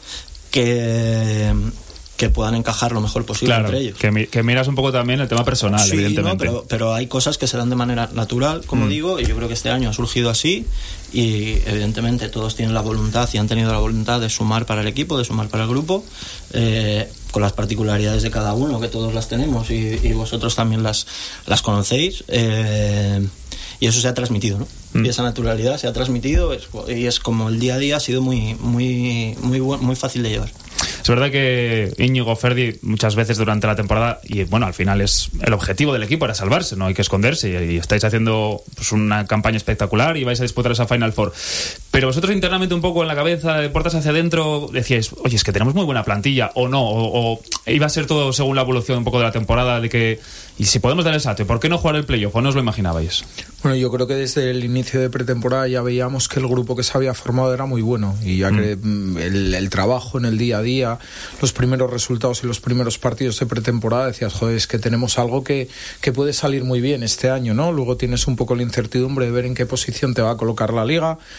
que puedan encajar lo mejor posible entre ellos. Que miras un poco también el tema personal, sí, evidentemente. No, pero hay cosas que se dan de manera natural, como digo, y yo creo que este año ha surgido así y evidentemente todos tienen la voluntad y han tenido la voluntad de sumar para el equipo, de sumar para el grupo, con las particularidades de cada uno, que todos las tenemos y vosotros también las conocéis, y eso se ha transmitido, ¿no? Y esa naturalidad se ha transmitido y es como el día a día ha sido muy fácil de llevar. Es verdad que Íñigo, Ferdi, muchas veces durante la temporada, y bueno, al final es el objetivo del equipo era salvarse, no hay que esconderse, y estáis haciendo pues una campaña espectacular y vais a disputar esa Final Four. Pero vosotros internamente un poco en la cabeza, de puertas hacia adentro, decíais, oye, es que tenemos muy buena plantilla, o no, o iba a ser todo según la evolución un poco de la temporada, de que, y si podemos dar el salto, ¿por qué no jugar el playoff? ¿O no os lo imaginabais? Bueno, yo creo que desde el inicio de pretemporada ya veíamos que el grupo que se había formado era muy bueno, y ya que el trabajo en el día a día, los primeros resultados y los primeros partidos de pretemporada, decías, joder, es que tenemos algo que puede salir muy bien este año, ¿no? Luego tienes un poco la incertidumbre de ver en qué posición te va a colocar la liga. Hacemos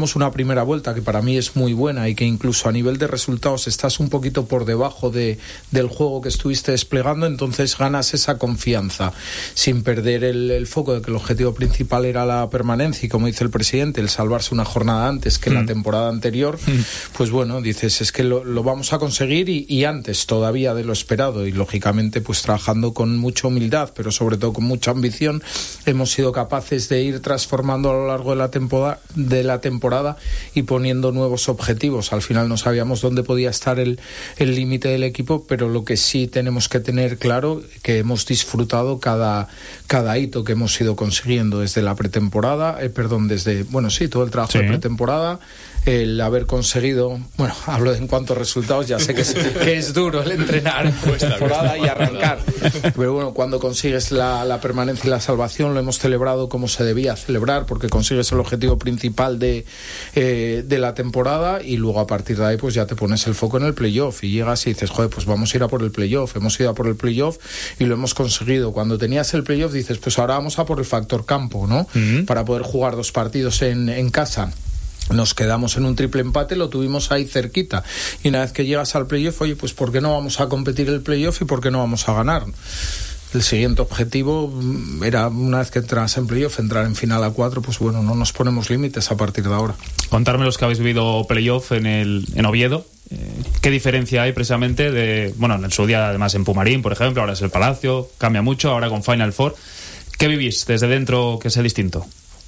hacemos una primera vuelta que para mí es muy buena y que incluso a nivel de resultados estás un poquito por debajo del juego que estuviste desplegando, entonces ganas esa confianza sin perder el foco de que el objetivo principal era la permanencia y, como dice el presidente, el salvarse una jornada antes que la temporada anterior. Pues bueno, dices, es que lo vamos a conseguir y antes todavía de lo esperado, y lógicamente pues trabajando con mucha humildad, pero sobre todo con mucha ambición, hemos sido capaces de ir transformando a lo largo de la temporada y poniendo nuevos objetivos. Al final no sabíamos dónde podía estar el límite del equipo, pero lo que sí tenemos que tener claro que hemos disfrutado cada hito que hemos ido consiguiendo desde la pretemporada, todo el trabajo de pretemporada, el haber conseguido, hablo en cuanto a resultados, ya sé que es duro el entrenar temporada y arrancar, pero bueno, cuando consigues la permanencia y la salvación lo hemos celebrado como se debía celebrar, porque consigues el objetivo principal de la temporada, y luego a partir de ahí pues ya te pones el foco en el playoff y llegas y dices, joder, pues vamos a ir a por el playoff. Hemos ido a por el playoff y lo hemos conseguido. Cuando tenías el playoff dices, pues ahora vamos a por el factor campo, ¿no? Para poder jugar 2 partidos en casa. Nos quedamos en un triple empate, lo tuvimos ahí cerquita, y una vez que llegas al playoff, oye, pues ¿por qué no vamos a competir el playoff y por qué no vamos a ganar? El siguiente objetivo era, una vez que entras en playoff, entrar en final a 4, pues bueno, no nos ponemos límites a partir de ahora. Contarme los que habéis vivido playoff en Oviedo. ¿Qué diferencia hay precisamente en su día además en Pumarín, por ejemplo, ahora es el Palacio, cambia mucho, ahora con Final Four? ¿Qué vivís desde dentro que sea distinto?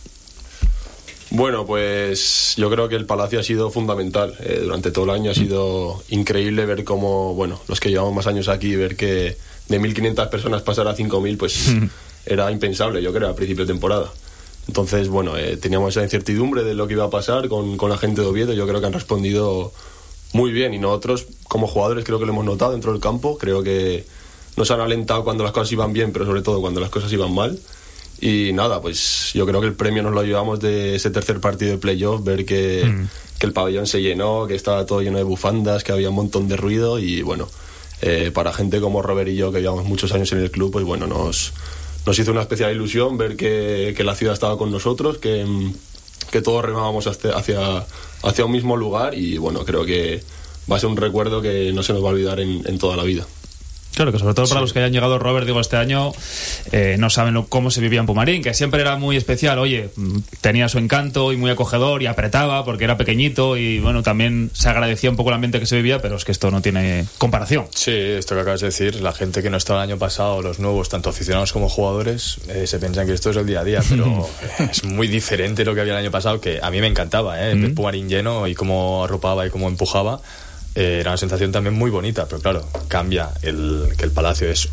Bueno, pues yo creo que el Palacio ha sido fundamental. Durante todo el año ha sido increíble ver cómo, los que llevamos más años aquí, ver que de 1.500 personas pasar a 5.000, pues era impensable, yo creo, a principio de temporada. Entonces, teníamos esa incertidumbre de lo que iba a pasar con la gente de Oviedo. Yo creo que han respondido muy bien, y nosotros como jugadores creo que lo hemos notado dentro del campo. Creo que nos han alentado cuando las cosas iban bien, pero sobre todo cuando las cosas iban mal. Y nada, pues yo creo que el premio nos lo llevamos de ese tercer partido de playoff, ver que el pabellón se llenó, que estaba todo lleno de bufandas, que había un montón de ruido, y para gente como Robert y yo, que llevamos muchos años en el club, pues nos hizo una especial ilusión ver que la ciudad estaba con nosotros, que todos remábamos hacia un mismo lugar, y creo que va a ser un recuerdo que no se nos va a olvidar en toda la vida. Claro, que sobre todo para los que hayan llegado, Robert, este año, no saben cómo se vivía en Pumarín, que siempre era muy especial. Oye, tenía su encanto y muy acogedor, y apretaba porque era pequeñito, y también se agradecía un poco el ambiente que se vivía, pero es que esto no tiene comparación. Sí, esto que acabas de decir, la gente que no estaba el año pasado, los nuevos, tanto aficionados como jugadores, se piensan que esto es el día a día, pero es muy diferente lo que había el año pasado, que a mí me encantaba, ver Pumarín lleno y cómo arropaba y cómo empujaba. Era una sensación también muy bonita, pero claro, cambia que el Palacio es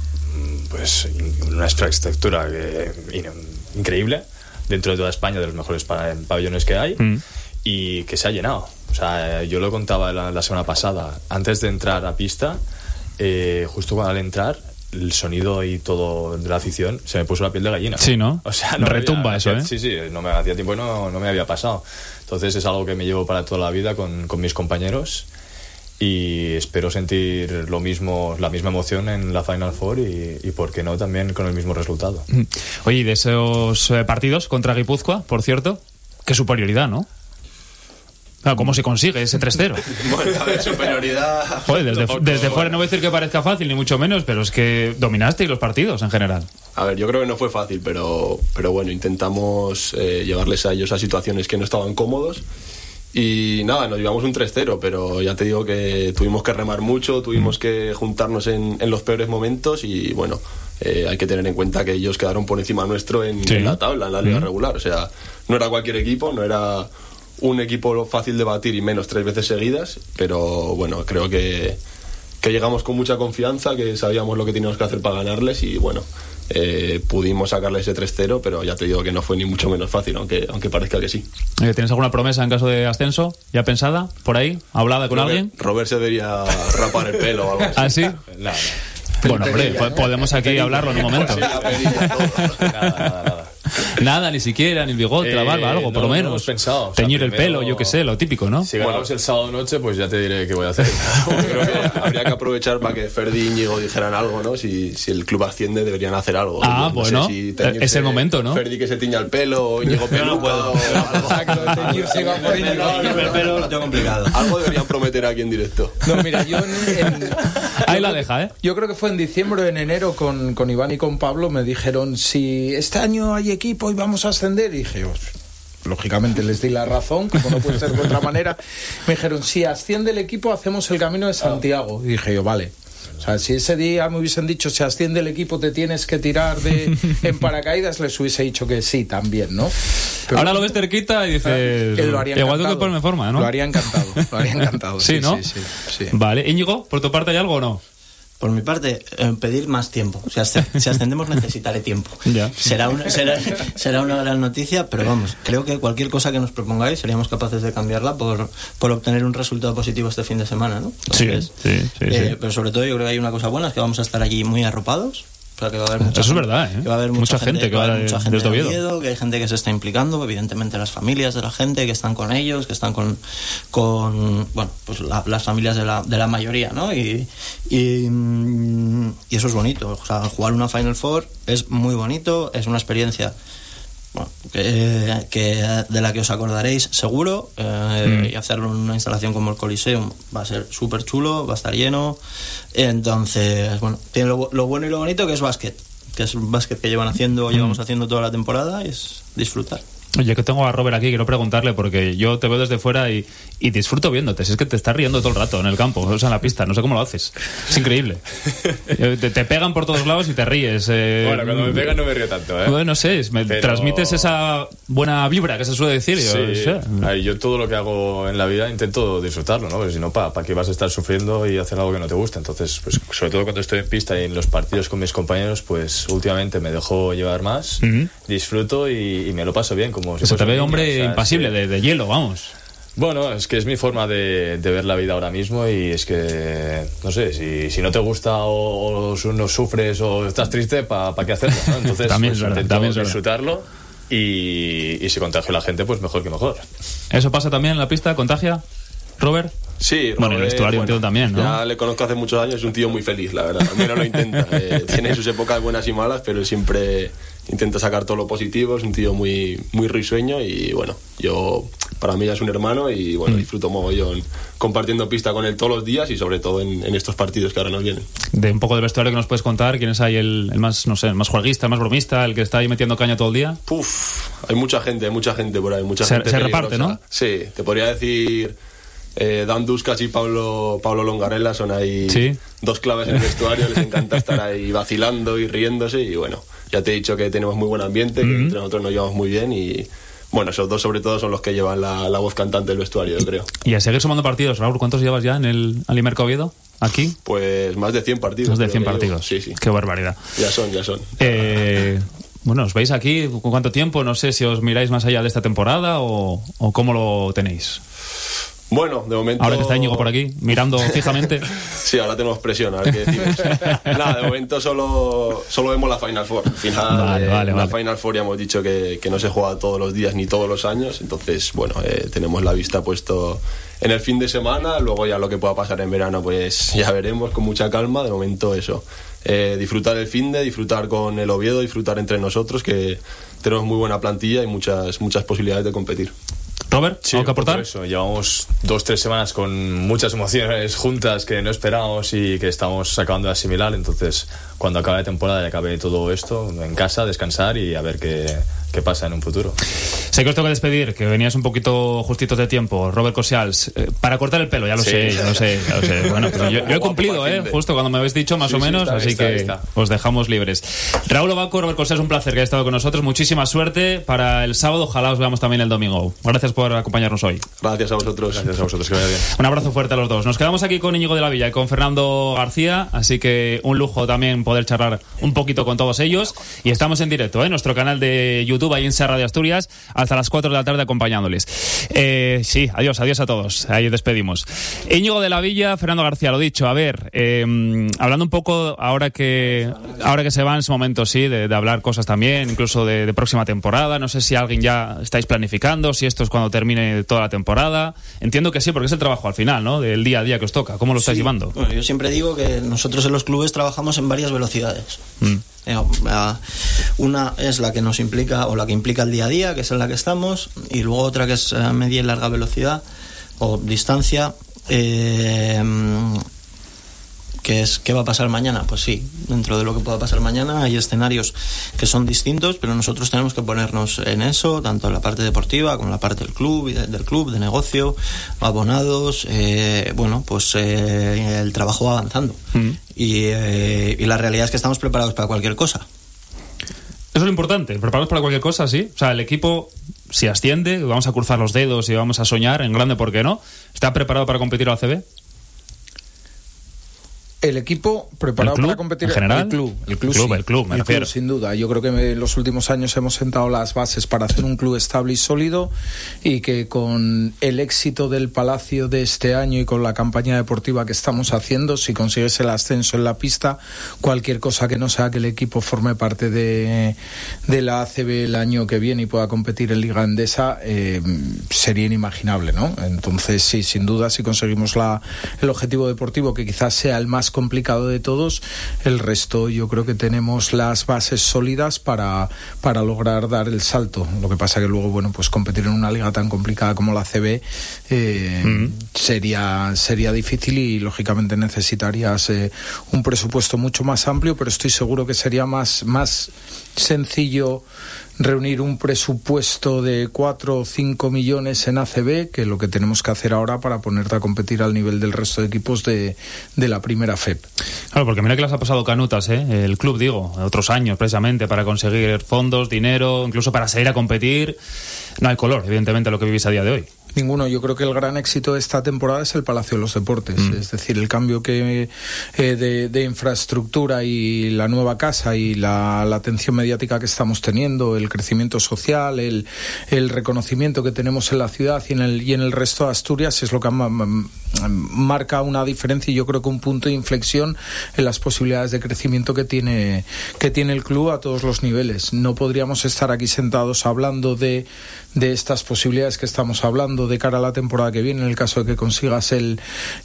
una infraestructura increíble dentro de toda España, de los mejores pabellones que hay, y que se ha llenado. O sea, yo lo contaba la semana pasada, antes de entrar a pista, justo al entrar, el sonido y todo de la afición, se me puso la piel de gallina. Sí, ¿no? O sea, retumba eso, ¿eh? Sí, no me hacía tiempo y no me había pasado. Entonces es algo que me llevo para toda la vida con mis compañeros, y espero sentir la misma emoción en la Final Four y por qué no también con el mismo resultado. Oye, y de esos partidos contra Guipúzcoa, por cierto, qué superioridad, ¿no? Claro, ¿cómo se consigue ese 3-0? A ver, superioridad... Joder, desde fuera no voy a decir que parezca fácil, ni mucho menos, pero es que dominasteis los partidos en general. A ver, yo creo que no fue fácil, pero intentamos llevarles a ellos a situaciones que no estaban cómodos. Y nada, nos llevamos un 3-0, pero ya te digo que tuvimos que remar mucho, tuvimos que juntarnos en los peores momentos, y hay que tener en cuenta que ellos quedaron por encima nuestro en la tabla, en la liga regular. O sea, no era cualquier equipo, no era un equipo fácil de batir, y menos 3 veces seguidas, pero creo que llegamos con mucha confianza, que sabíamos lo que teníamos que hacer para ganarles, y pudimos sacarle ese 3-0, pero ya te digo que no fue ni mucho menos fácil, aunque parezca que sí. ¿Tienes alguna promesa en caso de ascenso ya pensada por ahí, hablada con alguien? Robert se debería rapar el pelo o algo así. ¿Ah, sí? No. Bueno, hombre, podemos aquí hablarlo en un momento. Nada. Nada, ni siquiera, ni el bigote, la barba, algo, por lo menos. No hemos pensado. Teñir el pelo, yo qué sé, lo típico, ¿no? Si ganamos el sábado noche, pues ya te diré qué voy a hacer. Creo que habría que aprovechar para que Ferdi y Íñigo dijeran algo, ¿no? Si el club asciende, deberían hacer algo. Ah, no bueno, sé si es el momento, ¿no? Ferdi que se tiña el pelo, o Íñigo peluca, o algo. Teñirse iba por el pelo lo tengo complicado. Algo deberían prometer aquí en directo. No, mira, yo ahí la deja, ¿eh? Yo creo que fue en diciembre o en enero con Iván y con Pablo, me dijeron, si este año hay equipo y vamos a ascender, y dije, lógicamente les di la razón, como no puede ser de otra manera. Me dijeron, si asciende el equipo hacemos el Camino de Santiago. Y dije yo, vale. O sea, si ese día me hubiesen dicho, si asciende el equipo te tienes que tirar en paracaídas, les hubiese dicho que sí también, ¿no? Pero ahora lo ves cerquita y dices, lo haría igual tengo que ponerme forma, ¿no? Lo haría encantado. Sí, ¿no? Sí. Vale, Íñigo, ¿por tu parte hay algo o no? Por mi parte, pedir más tiempo. O sea, si ascendemos necesitaré tiempo. Ya. Será una gran noticia, pero vamos, creo que cualquier cosa que nos propongáis seríamos capaces de cambiarla por obtener un resultado positivo este fin de semana, ¿no? Entonces, sí. Pero sobre todo yo creo que hay una cosa buena, es que vamos a estar allí muy arropados. O sea, que va a haber Eso es verdad, ¿eh? Que va a haber mucha gente que va desde Oviedo. Que hay gente que se está implicando, evidentemente las familias de la gente que están con ellos, que están con bueno, pues las familias de la mayoría, ¿no? Y eso es bonito. O sea, jugar una Final Four es muy bonito, es una experiencia, bueno, que de la que os acordaréis seguro, y hacerlo en una instalación como el Coliseum va a ser súper chulo, va a estar lleno. Entonces, bueno, tiene lo bueno y lo bonito, que es básquet, que es un básquet que llevamos haciendo toda la temporada, y es disfrutar. Oye, que tengo a Robert aquí, quiero preguntarle, porque yo te veo desde fuera y disfruto viéndote. Si es que te estás riendo todo el rato en el campo, o sea, en la pista, no sé cómo lo haces. Es increíble. Te pegan por todos lados y te ríes. Bueno, cuando me pegan no me río tanto, ¿eh? Bueno, no sé, transmites esa buena vibra que se suele decir. Sí, yo todo lo que hago en la vida intento disfrutarlo, ¿no? Porque si no, ¿para qué vas a estar sufriendo y hacer algo que no te gusta? Entonces, pues sobre todo cuando estoy en pista y en los partidos con mis compañeros, pues últimamente me dejo llevar más, disfruto y me lo paso bien. Como si se te ve, niño, hombre, o sea, impasible, de hielo, vamos. Bueno, es que es mi forma de ver la vida ahora mismo, y es que, no sé, si no te gusta o no sufres o estás triste, ¿para qué hacerlo, ¿no? Entonces, también pues, intento disfrutarlo, y si contagio a la gente, pues mejor que mejor. ¿Eso pasa también en la pista? ¿Contagia, Robert? Sí, bueno, el vestuario entiendo también, ¿no? Ya le conozco hace muchos años, es un tío muy feliz, la verdad. Al menos lo intenta. Tiene sus épocas buenas y malas, pero siempre intenta sacar todo lo positivo. Es un tío muy, muy risueño, y bueno, para mí ya es un hermano, y bueno, disfruto mogollón compartiendo pista con él todos los días, y sobre todo en estos partidos que ahora nos vienen. De un poco del vestuario que nos puedes contar, ¿quién es ahí el más, no sé, el más jueguista, el más bromista, el que está ahí metiendo caña todo el día? Hay mucha gente por ahí, gente se reparte, ¿no? Sí, te podría decir Dan Duskas y Pablo Longarella son ahí dos claves en el vestuario. Les encanta estar ahí vacilando y riéndose, y bueno, ya te he dicho que tenemos muy buen ambiente, que entre nosotros nos llevamos muy bien, y bueno, esos dos sobre todo son los que llevan la voz cantante del vestuario, yo creo. Y a seguir sumando partidos, Raúl, ¿cuántos llevas ya en el Alimerca Oviedo? ¿Aquí? Pues más de 100 partidos. Más de 100 partidos. Sí. Qué barbaridad. Ya son. Bueno, ¿os veis aquí? ¿Con cuánto tiempo? No sé si os miráis más allá de esta temporada o cómo lo tenéis. Bueno, de momento... Ahora que está Íñigo por aquí, mirando fijamente. Sí, ahora tenemos presión, a ver qué decimos. Nada, de momento solo vemos la Final Four. Al final, la Final Four ya hemos dicho que no se juega todos los días ni todos los años. Entonces, bueno, tenemos la vista puesto en el fin de semana. Luego ya lo que pueda pasar en verano, pues ya veremos con mucha calma. De momento eso, disfrutar el fin de, disfrutar con el Oviedo, disfrutar entre nosotros, que tenemos muy buena plantilla y muchas posibilidades de competir. Robert, sí, ¿algo que aportar? Eso, llevamos 2-3 semanas con muchas emociones juntas que no esperábamos y que estamos acabando de asimilar. Entonces, cuando acabe la temporada y acabe todo esto, en casa, descansar y a ver qué pasa en un futuro. Sé que os tengo que despedir, que venías un poquito justitos de tiempo. Robert Cosials, para cortar el pelo, ya lo sé. Bueno, pero yo he cumplido, justo cuando me habéis dicho más o menos, así que os dejamos libres. Raúl Obaco, Robert Cosials, un placer que hayas estado con nosotros. Muchísima suerte para el sábado, ojalá os veamos también el domingo. Gracias por acompañarnos hoy. Gracias a vosotros. Gracias a vosotros, que vaya bien. Un abrazo fuerte a los dos. Nos quedamos aquí con Íñigo de la Villa y con Fernando García, así que un lujo también poder charlar un poquito con todos ellos. Y estamos en directo, en nuestro canal de YouTube, YouTube, ahí en Serra de Asturias, hasta las 4 de la tarde acompañándoles. Sí, adiós a todos. Ahí despedimos. Íñigo de la Villa, Fernando García, lo dicho. A ver, hablando un poco, ahora que se va en ese momento, sí, de hablar cosas también, incluso de próxima temporada. No sé si alguien ya estáis planificando, si esto es cuando termine toda la temporada. Entiendo que sí, porque es el trabajo al final, ¿no? Del día a día que os toca. ¿Cómo lo estáis llevando? Bueno, yo siempre digo que nosotros en los clubes trabajamos en varias velocidades. Una es la que nos implica, o la que implica el día a día, que es en la que estamos, y luego otra que es media y larga velocidad o distancia, que es ¿qué va a pasar mañana? Pues sí, dentro de lo que pueda pasar mañana hay escenarios que son distintos, pero nosotros tenemos que ponernos en eso, tanto en la parte deportiva como en la parte del club, de negocio, abonados, el trabajo va avanzando. Y la realidad es que estamos preparados para cualquier cosa. Eso es lo importante, preparados para cualquier cosa, sí. O sea, el equipo, si asciende, vamos a cruzar los dedos y vamos a soñar en grande, ¿por qué no? ¿Está preparado para competir a la ACB? El equipo preparado para competir en general, el club, me refiero. Club, sin duda. Yo creo que en los últimos años hemos sentado las bases para hacer un club estable y sólido, y que con el éxito del Palacio de este año y con la campaña deportiva que estamos haciendo, si consigues el ascenso en la pista, cualquier cosa que no sea que el equipo forme parte de la ACB el año que viene y pueda competir en Liga Endesa, sería inimaginable, ¿no? Entonces sí, sin duda, si conseguimos el objetivo deportivo, que quizás sea el más complicado de todos, el resto yo creo que tenemos las bases sólidas para lograr dar el salto. Lo que pasa que luego, bueno, pues competir en una liga tan complicada como la ACB sería difícil, y lógicamente necesitarías un presupuesto mucho más amplio, pero estoy seguro que sería más sencillo reunir un presupuesto de 4 o 5 millones en ACB que lo que tenemos que hacer ahora para ponerte a competir al nivel del resto de equipos de la primera FEP. Claro, porque mira que las ha pasado canutas, el club, digo, otros años precisamente, para conseguir fondos, dinero, incluso para salir a competir. No hay color, evidentemente, a lo que vivís a día de hoy. Ninguno. Yo creo que el gran éxito de esta temporada es el Palacio de los Deportes. Es decir, el cambio de infraestructura y la nueva casa y la atención mediática que estamos teniendo, el crecimiento social, el reconocimiento que tenemos en la ciudad y en el resto de Asturias es lo que marca una diferencia, y yo creo que un punto de inflexión en las posibilidades de crecimiento que tiene el club a todos los niveles. No podríamos estar aquí sentados hablando de estas posibilidades que estamos hablando de cara a la temporada que viene, en el caso de que consigas el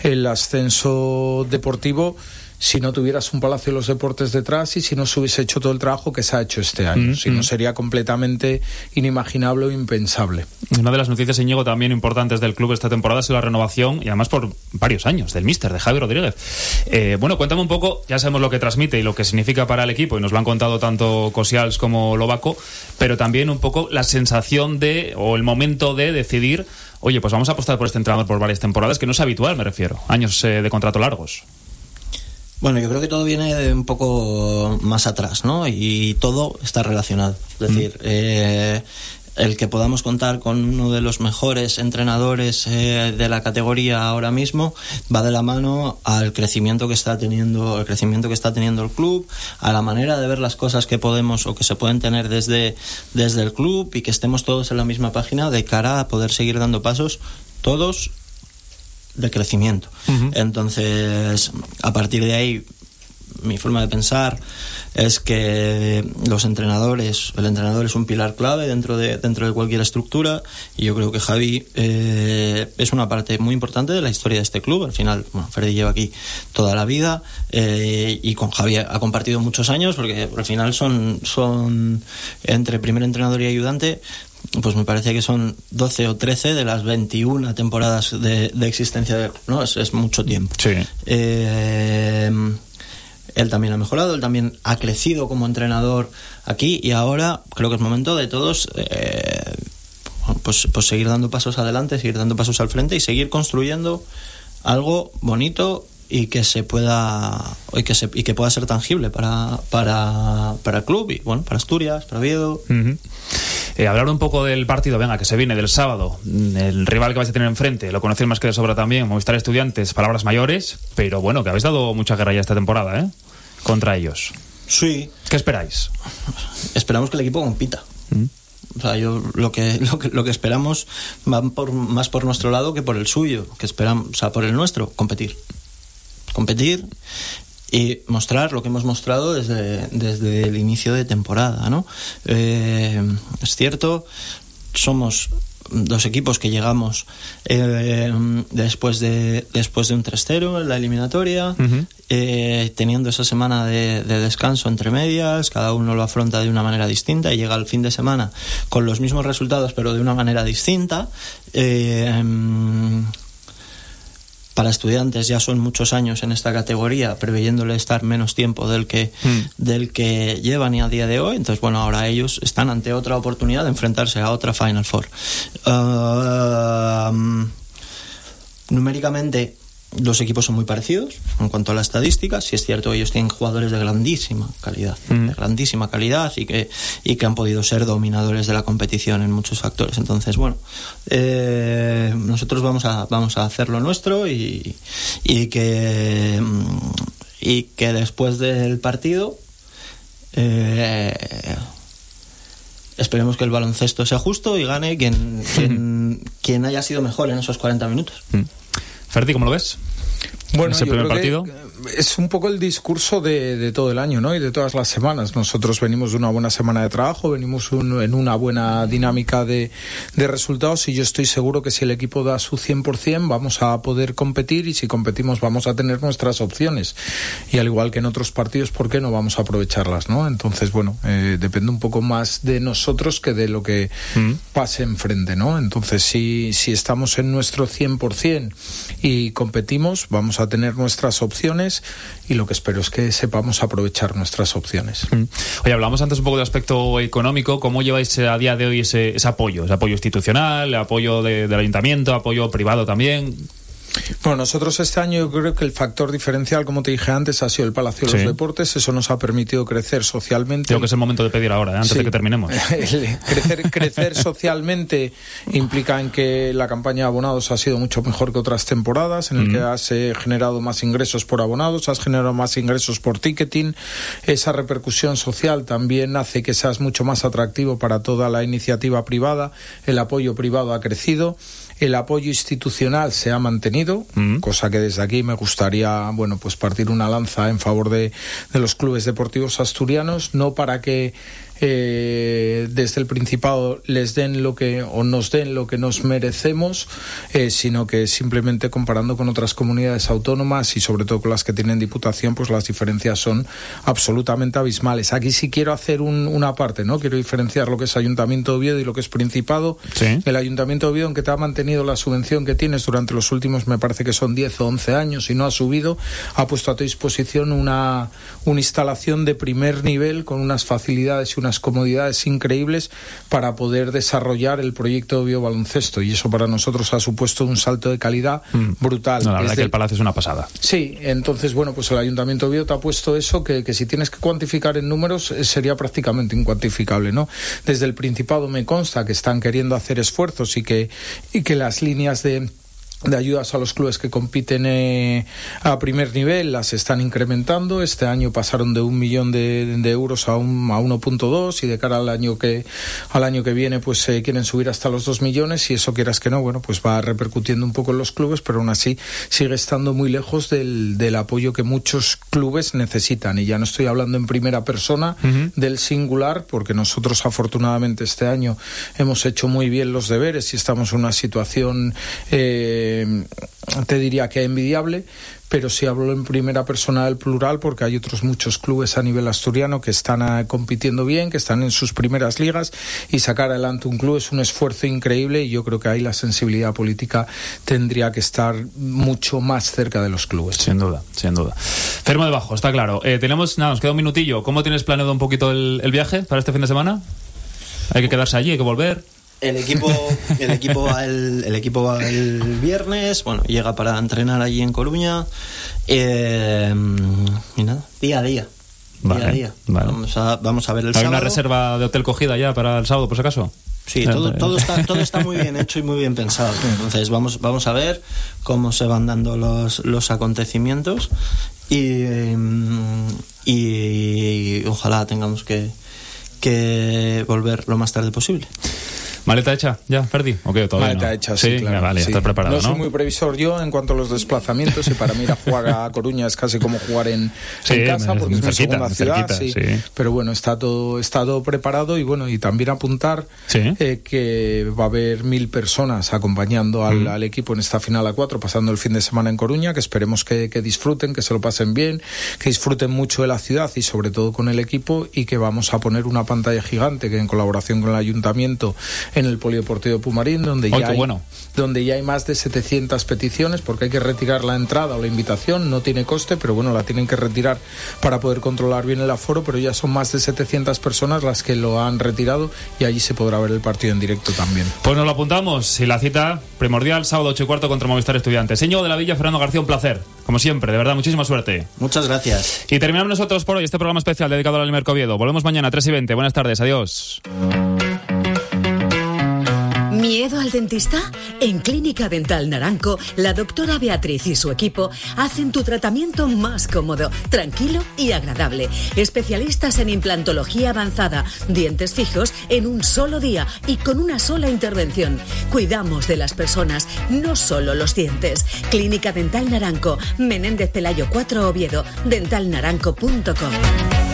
ascenso deportivo, si no tuvieras un Palacio de los Deportes detrás y si no se hubiese hecho todo el trabajo que se ha hecho este año. Si no, sería completamente inimaginable o impensable. Una de las noticias, Íñigo, también importantes del club esta temporada es la renovación, y además por varios años, del míster, de Javi Rodríguez. Bueno, cuéntame un poco, ya sabemos lo que transmite y lo que significa para el equipo, y nos lo han contado tanto Cosials como Lobaco, pero también un poco la sensación o el momento de decidir, oye, pues vamos a apostar por este entrenador por varias temporadas, que no es habitual, me refiero, años de contrato largos. Bueno, yo creo que todo viene de un poco más atrás, ¿no? Y todo está relacionado. Es decir, el que podamos contar con uno de los mejores entrenadores de la categoría ahora mismo va de la mano al crecimiento que está teniendo el club, a la manera de ver las cosas que podemos o que se pueden tener desde el club, y que estemos todos en la misma página de cara a poder seguir dando pasos todos de crecimiento. Entonces, a partir de ahí, mi forma de pensar es que el entrenador es un pilar clave dentro de cualquier estructura, y yo creo que Javi es una parte muy importante de la historia de este club. Al final, bueno, Freddy lleva aquí toda la vida, y con Javi ha compartido muchos años, porque al final son entre primer entrenador y ayudante, pues me parece que son 12 o 13 de las 21 temporadas de existencia, ¿no? Es mucho tiempo. Sí. Él también ha mejorado, él también ha crecido como entrenador aquí, y ahora creo que es momento de todos pues seguir dando pasos adelante, seguir dando pasos al frente y seguir construyendo algo bonito y que se pueda y que pueda ser tangible para el club y bueno, para Asturias, para Oviedo. Hablar un poco del partido, venga, que se viene del sábado, el rival que vais a tener enfrente, lo conocéis más que de sobra también, Movistar Estudiantes, palabras mayores, pero bueno, que habéis dado mucha guerra ya esta temporada, contra ellos. Sí. ¿Qué esperáis? Esperamos que el equipo compita. O sea, yo lo que esperamos va más por nuestro lado que por el suyo, que esperamos, o sea, por el nuestro, competir y mostrar lo que hemos mostrado desde el inicio de temporada, ¿no? Es cierto, somos dos equipos que llegamos después de un 3-0 en la eliminatoria, teniendo esa semana de descanso entre medias, cada uno lo afronta de una manera distinta y llega al fin de semana con los mismos resultados pero de una manera distinta. Para Estudiantes ya son muchos años en esta categoría, preveyéndole estar menos tiempo del que llevan y a día de hoy. Entonces, bueno, ahora ellos están ante otra oportunidad de enfrentarse a otra Final Four. Numéricamente, los equipos son muy parecidos en cuanto a la estadística. Sí es cierto, ellos tienen jugadores de grandísima calidad y que han podido ser dominadores de la competición en muchos factores. Entonces, bueno, nosotros vamos a hacer lo nuestro y que después del partido esperemos que el baloncesto sea justo y gane quien haya sido mejor en esos 40 minutos. Ferti, ¿cómo lo ves? Bueno, ese primer partido es un poco el discurso de todo el año, ¿no? Y de todas las semanas. Nosotros venimos de una buena semana de trabajo, venimos en una buena dinámica de resultados y yo estoy seguro que si el equipo da su 100% vamos a poder competir y si competimos vamos a tener nuestras opciones. Y al igual que en otros partidos, ¿por qué no vamos a aprovecharlas, no? Entonces, bueno, depende un poco más de nosotros que de lo que pase enfrente, ¿no? Entonces, si estamos en nuestro 100% y competimos, vamos a tener nuestras opciones y lo que espero es que sepamos aprovechar nuestras opciones. Oye, hablábamos antes un poco del aspecto económico. ¿Cómo lleváis a día de hoy ese apoyo? ¿Ese apoyo institucional, apoyo del ayuntamiento, apoyo privado también? Bueno, nosotros este año yo creo que el factor diferencial, como te dije antes, ha sido el Palacio de los Deportes. Eso nos ha permitido crecer socialmente. Creo que es el momento de pedir ahora, antes de que terminemos. Crecer socialmente implica en que la campaña de abonados ha sido mucho mejor que otras temporadas, en el que has generado más ingresos por abonados, has generado más ingresos por ticketing. Esa repercusión social también hace que seas mucho más atractivo para toda la iniciativa privada. El apoyo privado ha crecido. El apoyo institucional se ha mantenido, cosa que desde aquí me gustaría, bueno, pues partir una lanza en favor de los clubes deportivos asturianos, no para que desde el Principado les den lo que o nos den lo que nos merecemos, sino que simplemente comparando con otras comunidades autónomas y sobre todo con las que tienen diputación, pues las diferencias son absolutamente abismales. Aquí sí quiero hacer una parte, ¿no? Quiero diferenciar lo que es Ayuntamiento de Oviedo y lo que es Principado. El Ayuntamiento de Oviedo, aunque te ha mantenido la subvención que tienes durante los últimos, me parece que son 10 o 11 años y no ha subido, ha puesto a tu disposición una instalación de primer nivel con unas facilidades y unas comodidades increíbles para poder desarrollar el proyecto de biobaloncesto, y eso para nosotros ha supuesto un salto de calidad brutal. No, la verdad que el Palacio es una pasada. Sí, entonces bueno, pues el Ayuntamiento de Oviedo te ha puesto eso que si tienes que cuantificar en números sería prácticamente incuantificable, ¿no? Desde el Principado me consta que están queriendo hacer esfuerzos y que las líneas de ayudas a los clubes que compiten a primer nivel las están incrementando. Este año pasaron de 1 millón de euros a 1.2 y de cara al año que viene pues quieren subir hasta los 2 millones y eso, quieras que no, bueno, pues va repercutiendo un poco en los clubes, pero aún así sigue estando muy lejos del apoyo que muchos clubes necesitan, y ya no estoy hablando en primera persona del singular, porque nosotros afortunadamente este año hemos hecho muy bien los deberes y estamos en una situación te diría que envidiable, pero sí hablo en primera persona del plural, porque hay otros muchos clubes a nivel asturiano que están compitiendo bien, que están en sus primeras ligas, y sacar adelante un club es un esfuerzo increíble, y yo creo que ahí la sensibilidad política tendría que estar mucho más cerca de los clubes. Sin duda, sin duda. Fermo de Bajo, está claro. Nos queda un minutillo. ¿Cómo tienes planeado un poquito el viaje para este fin de semana? ¿Hay que quedarse allí, hay que volver? El equipo va el viernes, bueno, llega para entrenar allí en Coruña, y nada, día a día. Vale. Vamos a ver el ¿Hay sábado. una reserva de hotel cogida ya para el sábado, por si acaso? Sí, todo está muy bien hecho y muy bien pensado. Entonces vamos a ver cómo se van dando los acontecimientos y ojalá tengamos que que volver lo más tarde posible. ¿Maleta hecha ya, Ferdi? ¿O qué? ¿Todavía Maleta no? hecha, sí, claro. Ya, vale, sí. estás preparado, ¿no? No soy muy previsor yo en cuanto a los desplazamientos, y para mí ir a jugar a Coruña es casi como jugar en casa, porque es mi segunda ciudad, sí. Pero bueno, está todo preparado, y bueno, y también apuntar que va a haber 1.000 personas acompañando al equipo en esta final a 4, pasando el fin de semana en Coruña, que esperemos que disfruten, que se lo pasen bien, que disfruten mucho de la ciudad y sobre todo con el equipo, y que vamos a poner una pantalla gigante que en colaboración con el Ayuntamiento en el Polideportivo de Pumarín, donde ya hay más de 700 peticiones, porque hay que retirar la entrada o la invitación, no tiene coste, pero bueno, la tienen que retirar para poder controlar bien el aforo, pero ya son más de 700 personas las que lo han retirado, y allí se podrá ver el partido en directo también. Pues nos lo apuntamos, y la cita primordial, sábado 8:15 contra Movistar Estudiantes. Íñigo de la Villa, Fernando García, un placer, como siempre, de verdad, muchísima suerte. Muchas gracias. Y terminamos nosotros por hoy este programa especial dedicado al Alimer Oviedo. Volvemos mañana a 3:20. Buenas tardes, adiós. ¿Miedo al dentista? En Clínica Dental Naranco, la doctora Beatriz y su equipo hacen tu tratamiento más cómodo, tranquilo y agradable. Especialistas en implantología avanzada, dientes fijos en un solo día y con una sola intervención. Cuidamos de las personas, no solo los dientes. Clínica Dental Naranco, Menéndez Pelayo 4 Oviedo, dentalnaranco.com.